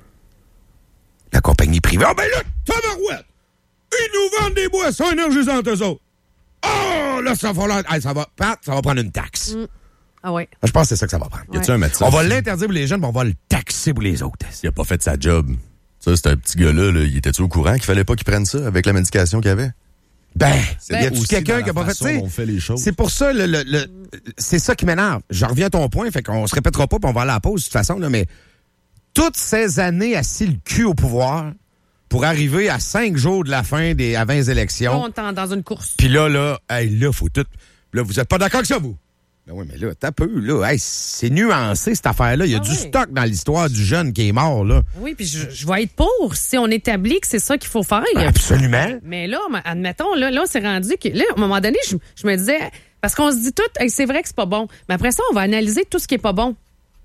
La compagnie privée. Ah, ben là, tabarouette! Ils nous vendent des boissons énergisantes, eux autres. Oh, là, ça va, là, hey, ça va, Pat, ça va prendre une taxe. Ah ouais. Je pense que c'est ça que ça va prendre. Y a-tu un médecin? On va l'interdire pour les jeunes, mais on va le taxer pour les autres. Il a pas fait sa job. Ça, c'est un petit gars-là, là. Il était-tu au courant qu'il fallait pas qu'il prenne ça avec la médication qu'il avait? Ben, C'est y a-tu aussi quelqu'un dans qui a la pas fait façon ça? dont on fait les choses. C'est pour ça, le, le, le- c'est ça qui m'énerve. Je reviens à ton point, fait qu'on se répétera pas, puis on va aller à la pause de toute façon, là, mais toutes ces années assis le cul au pouvoir pour arriver à cinq jours de la fin des à vingt Là, élections. on est en- dans une course. Puis là, là, hey, là, faut tout. Là, vous êtes pas d'accord avec ça, vous? Ben oui, mais là, t'as peu, là. Hey, c'est nuancé, cette affaire-là. Il y a Ah du oui. stock dans l'histoire du jeune qui est mort, là. Oui, puis je, je vais être pour si on établit que c'est ça qu'il faut faire. Absolument. Mais là, ma- admettons, là, là on s'est rendu que, là, à un moment donné, je, je me disais, parce qu'on se dit tout, hey, c'est vrai que c'est pas bon. Mais après ça, on va analyser tout ce qui est pas bon.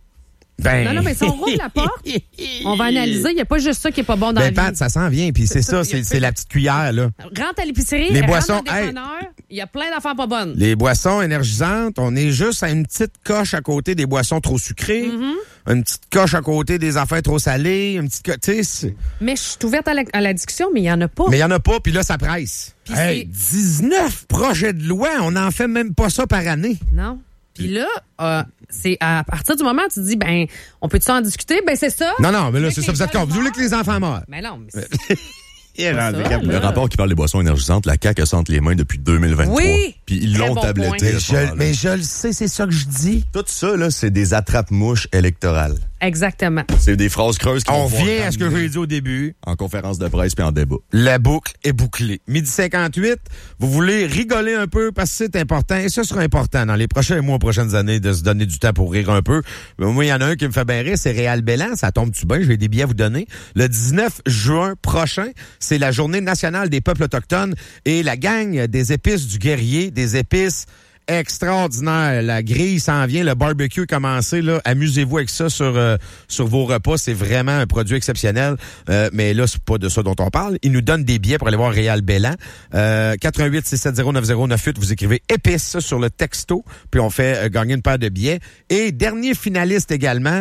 Ben. Non, non, mais si on rouvre la porte, on va analyser. Il n'y a pas juste ça qui est pas bon dans Ben, la Pat, vie. ça s'en vient, puis c'est ça, c'est c'est la petite cuillère, là. Rentre à l'épicerie, Les rentre boissons, dans le dépanneur, il y a plein d'affaires pas bonnes. Les boissons énergisantes, on est juste à une petite coche à côté des boissons trop sucrées, Mm-hmm. une petite coche à côté des affaires trop salées, une petite coche, tu sais, c'est- Mais je suis ouverte à la, à la discussion, mais il n'y en a pas. mais il y en a pas, puis là, ça presse. Puis Hey, c'est- dix-neuf projets de loi, on n'en fait même pas ça par année. Non. Puis là, euh, c'est à partir du moment où tu dis, ben, on peut-tu en discuter? Ben, c'est ça. Non, non, mais là, Avec c'est les ça, vous êtes jeunes con. Vous voulez que les enfants meurent. Mais non, mais c'est- Yeah, ça, regarde, là. Le rapport qui parle des boissons énergisantes, la C A Q a ça entre les mains depuis deux mille vingt-trois. Oui! Puis ils Très l'ont bon tabletté. point. à Mais ce je, moment-là. mais je le sais, c'est ça que je dis. Tout ça, là, c'est des attrape-mouches électorales. Exactement. C'est des phrases creuses qui On vont pouvoir vient à ce que ramener j'ai dit au début. en conférence de presse puis en débat. La boucle est bouclée. Midi cinquante-huit, vous voulez rigoler un peu parce que c'est important. Et ce sera important dans les prochains mois, prochaines années, de se donner du temps pour rire un peu. Mais moi, il y en a un qui me fait bien rire, c'est Réal Bellan. Ça tombe-tu bien? J'ai des billets à vous donner. Le dix-neuf juin prochain, c'est la journée nationale des peuples autochtones et la gang des épices du guerrier, des épices extraordinaire. La grille s'en vient, le barbecue est commencé. Là. Amusez-vous avec ça sur euh, sur vos repas. C'est vraiment un produit exceptionnel. Euh, mais là, c'est pas de ça dont on parle. Ils nous donnent des billets pour aller voir Réal Bellan. Euh, quatre un huit, six sept zéro, neuf zéro neuf huit. Vous écrivez épice sur le texto, puis on fait euh, gagner une paire de billets. Et dernier finaliste également,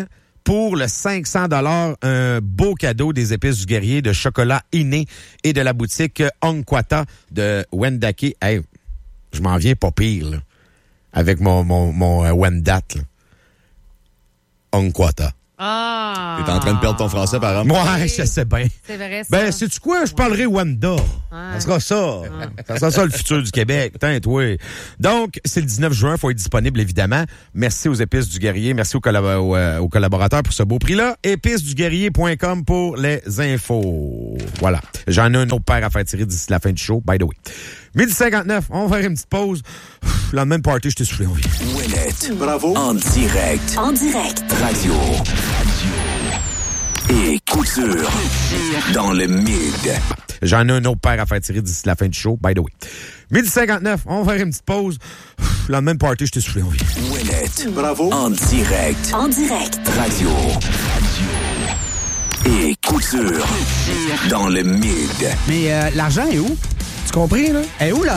pour le cinq cents dollars, un beau cadeau des épices du guerrier de chocolat inné et de la boutique Onkwata de Wendake. Hey, je m'en viens pas pire, là, avec mon, mon, mon euh, Wendat, là. Onkwata. Ah! T'es en train de perdre ton français, par exemple. Ouais, je sais bien. C'est vrai, ça. Ben, sais-tu quoi? Je parlerai Wanda. Ouais. Ça sera ça. Ça sera ça, le futur du Québec. Putain, toi. Donc, c'est le dix-neuf juin. Il faut être disponible, évidemment. Merci aux Épices du Guerrier. Merci aux, collab- aux, euh, aux collaborateurs pour ce beau prix-là. épices du guerrier point com pour les infos. Voilà. J'en ai un autre paire à faire tirer d'ici la fin du show, by the way. midi cinquante-neuf, on va faire une petite pause. Ouf, le lendemain de party, je t'ai soufflé, on vient. Ouellette. Bravo. En direct. En direct. Radio. Et couture. Dans le mid. J'en ai un autre paire à faire tirer d'ici la fin du show, by the way. midi cinquante-neuf, on va faire une petite pause. Ouf, le lendemain de party, je t'ai soufflé, on vient. Ouellette. Bravo. En direct. En direct. Radio. Et couture. Dans le mid. Mais euh, l'argent est où? Tu compris, là? Est où, là?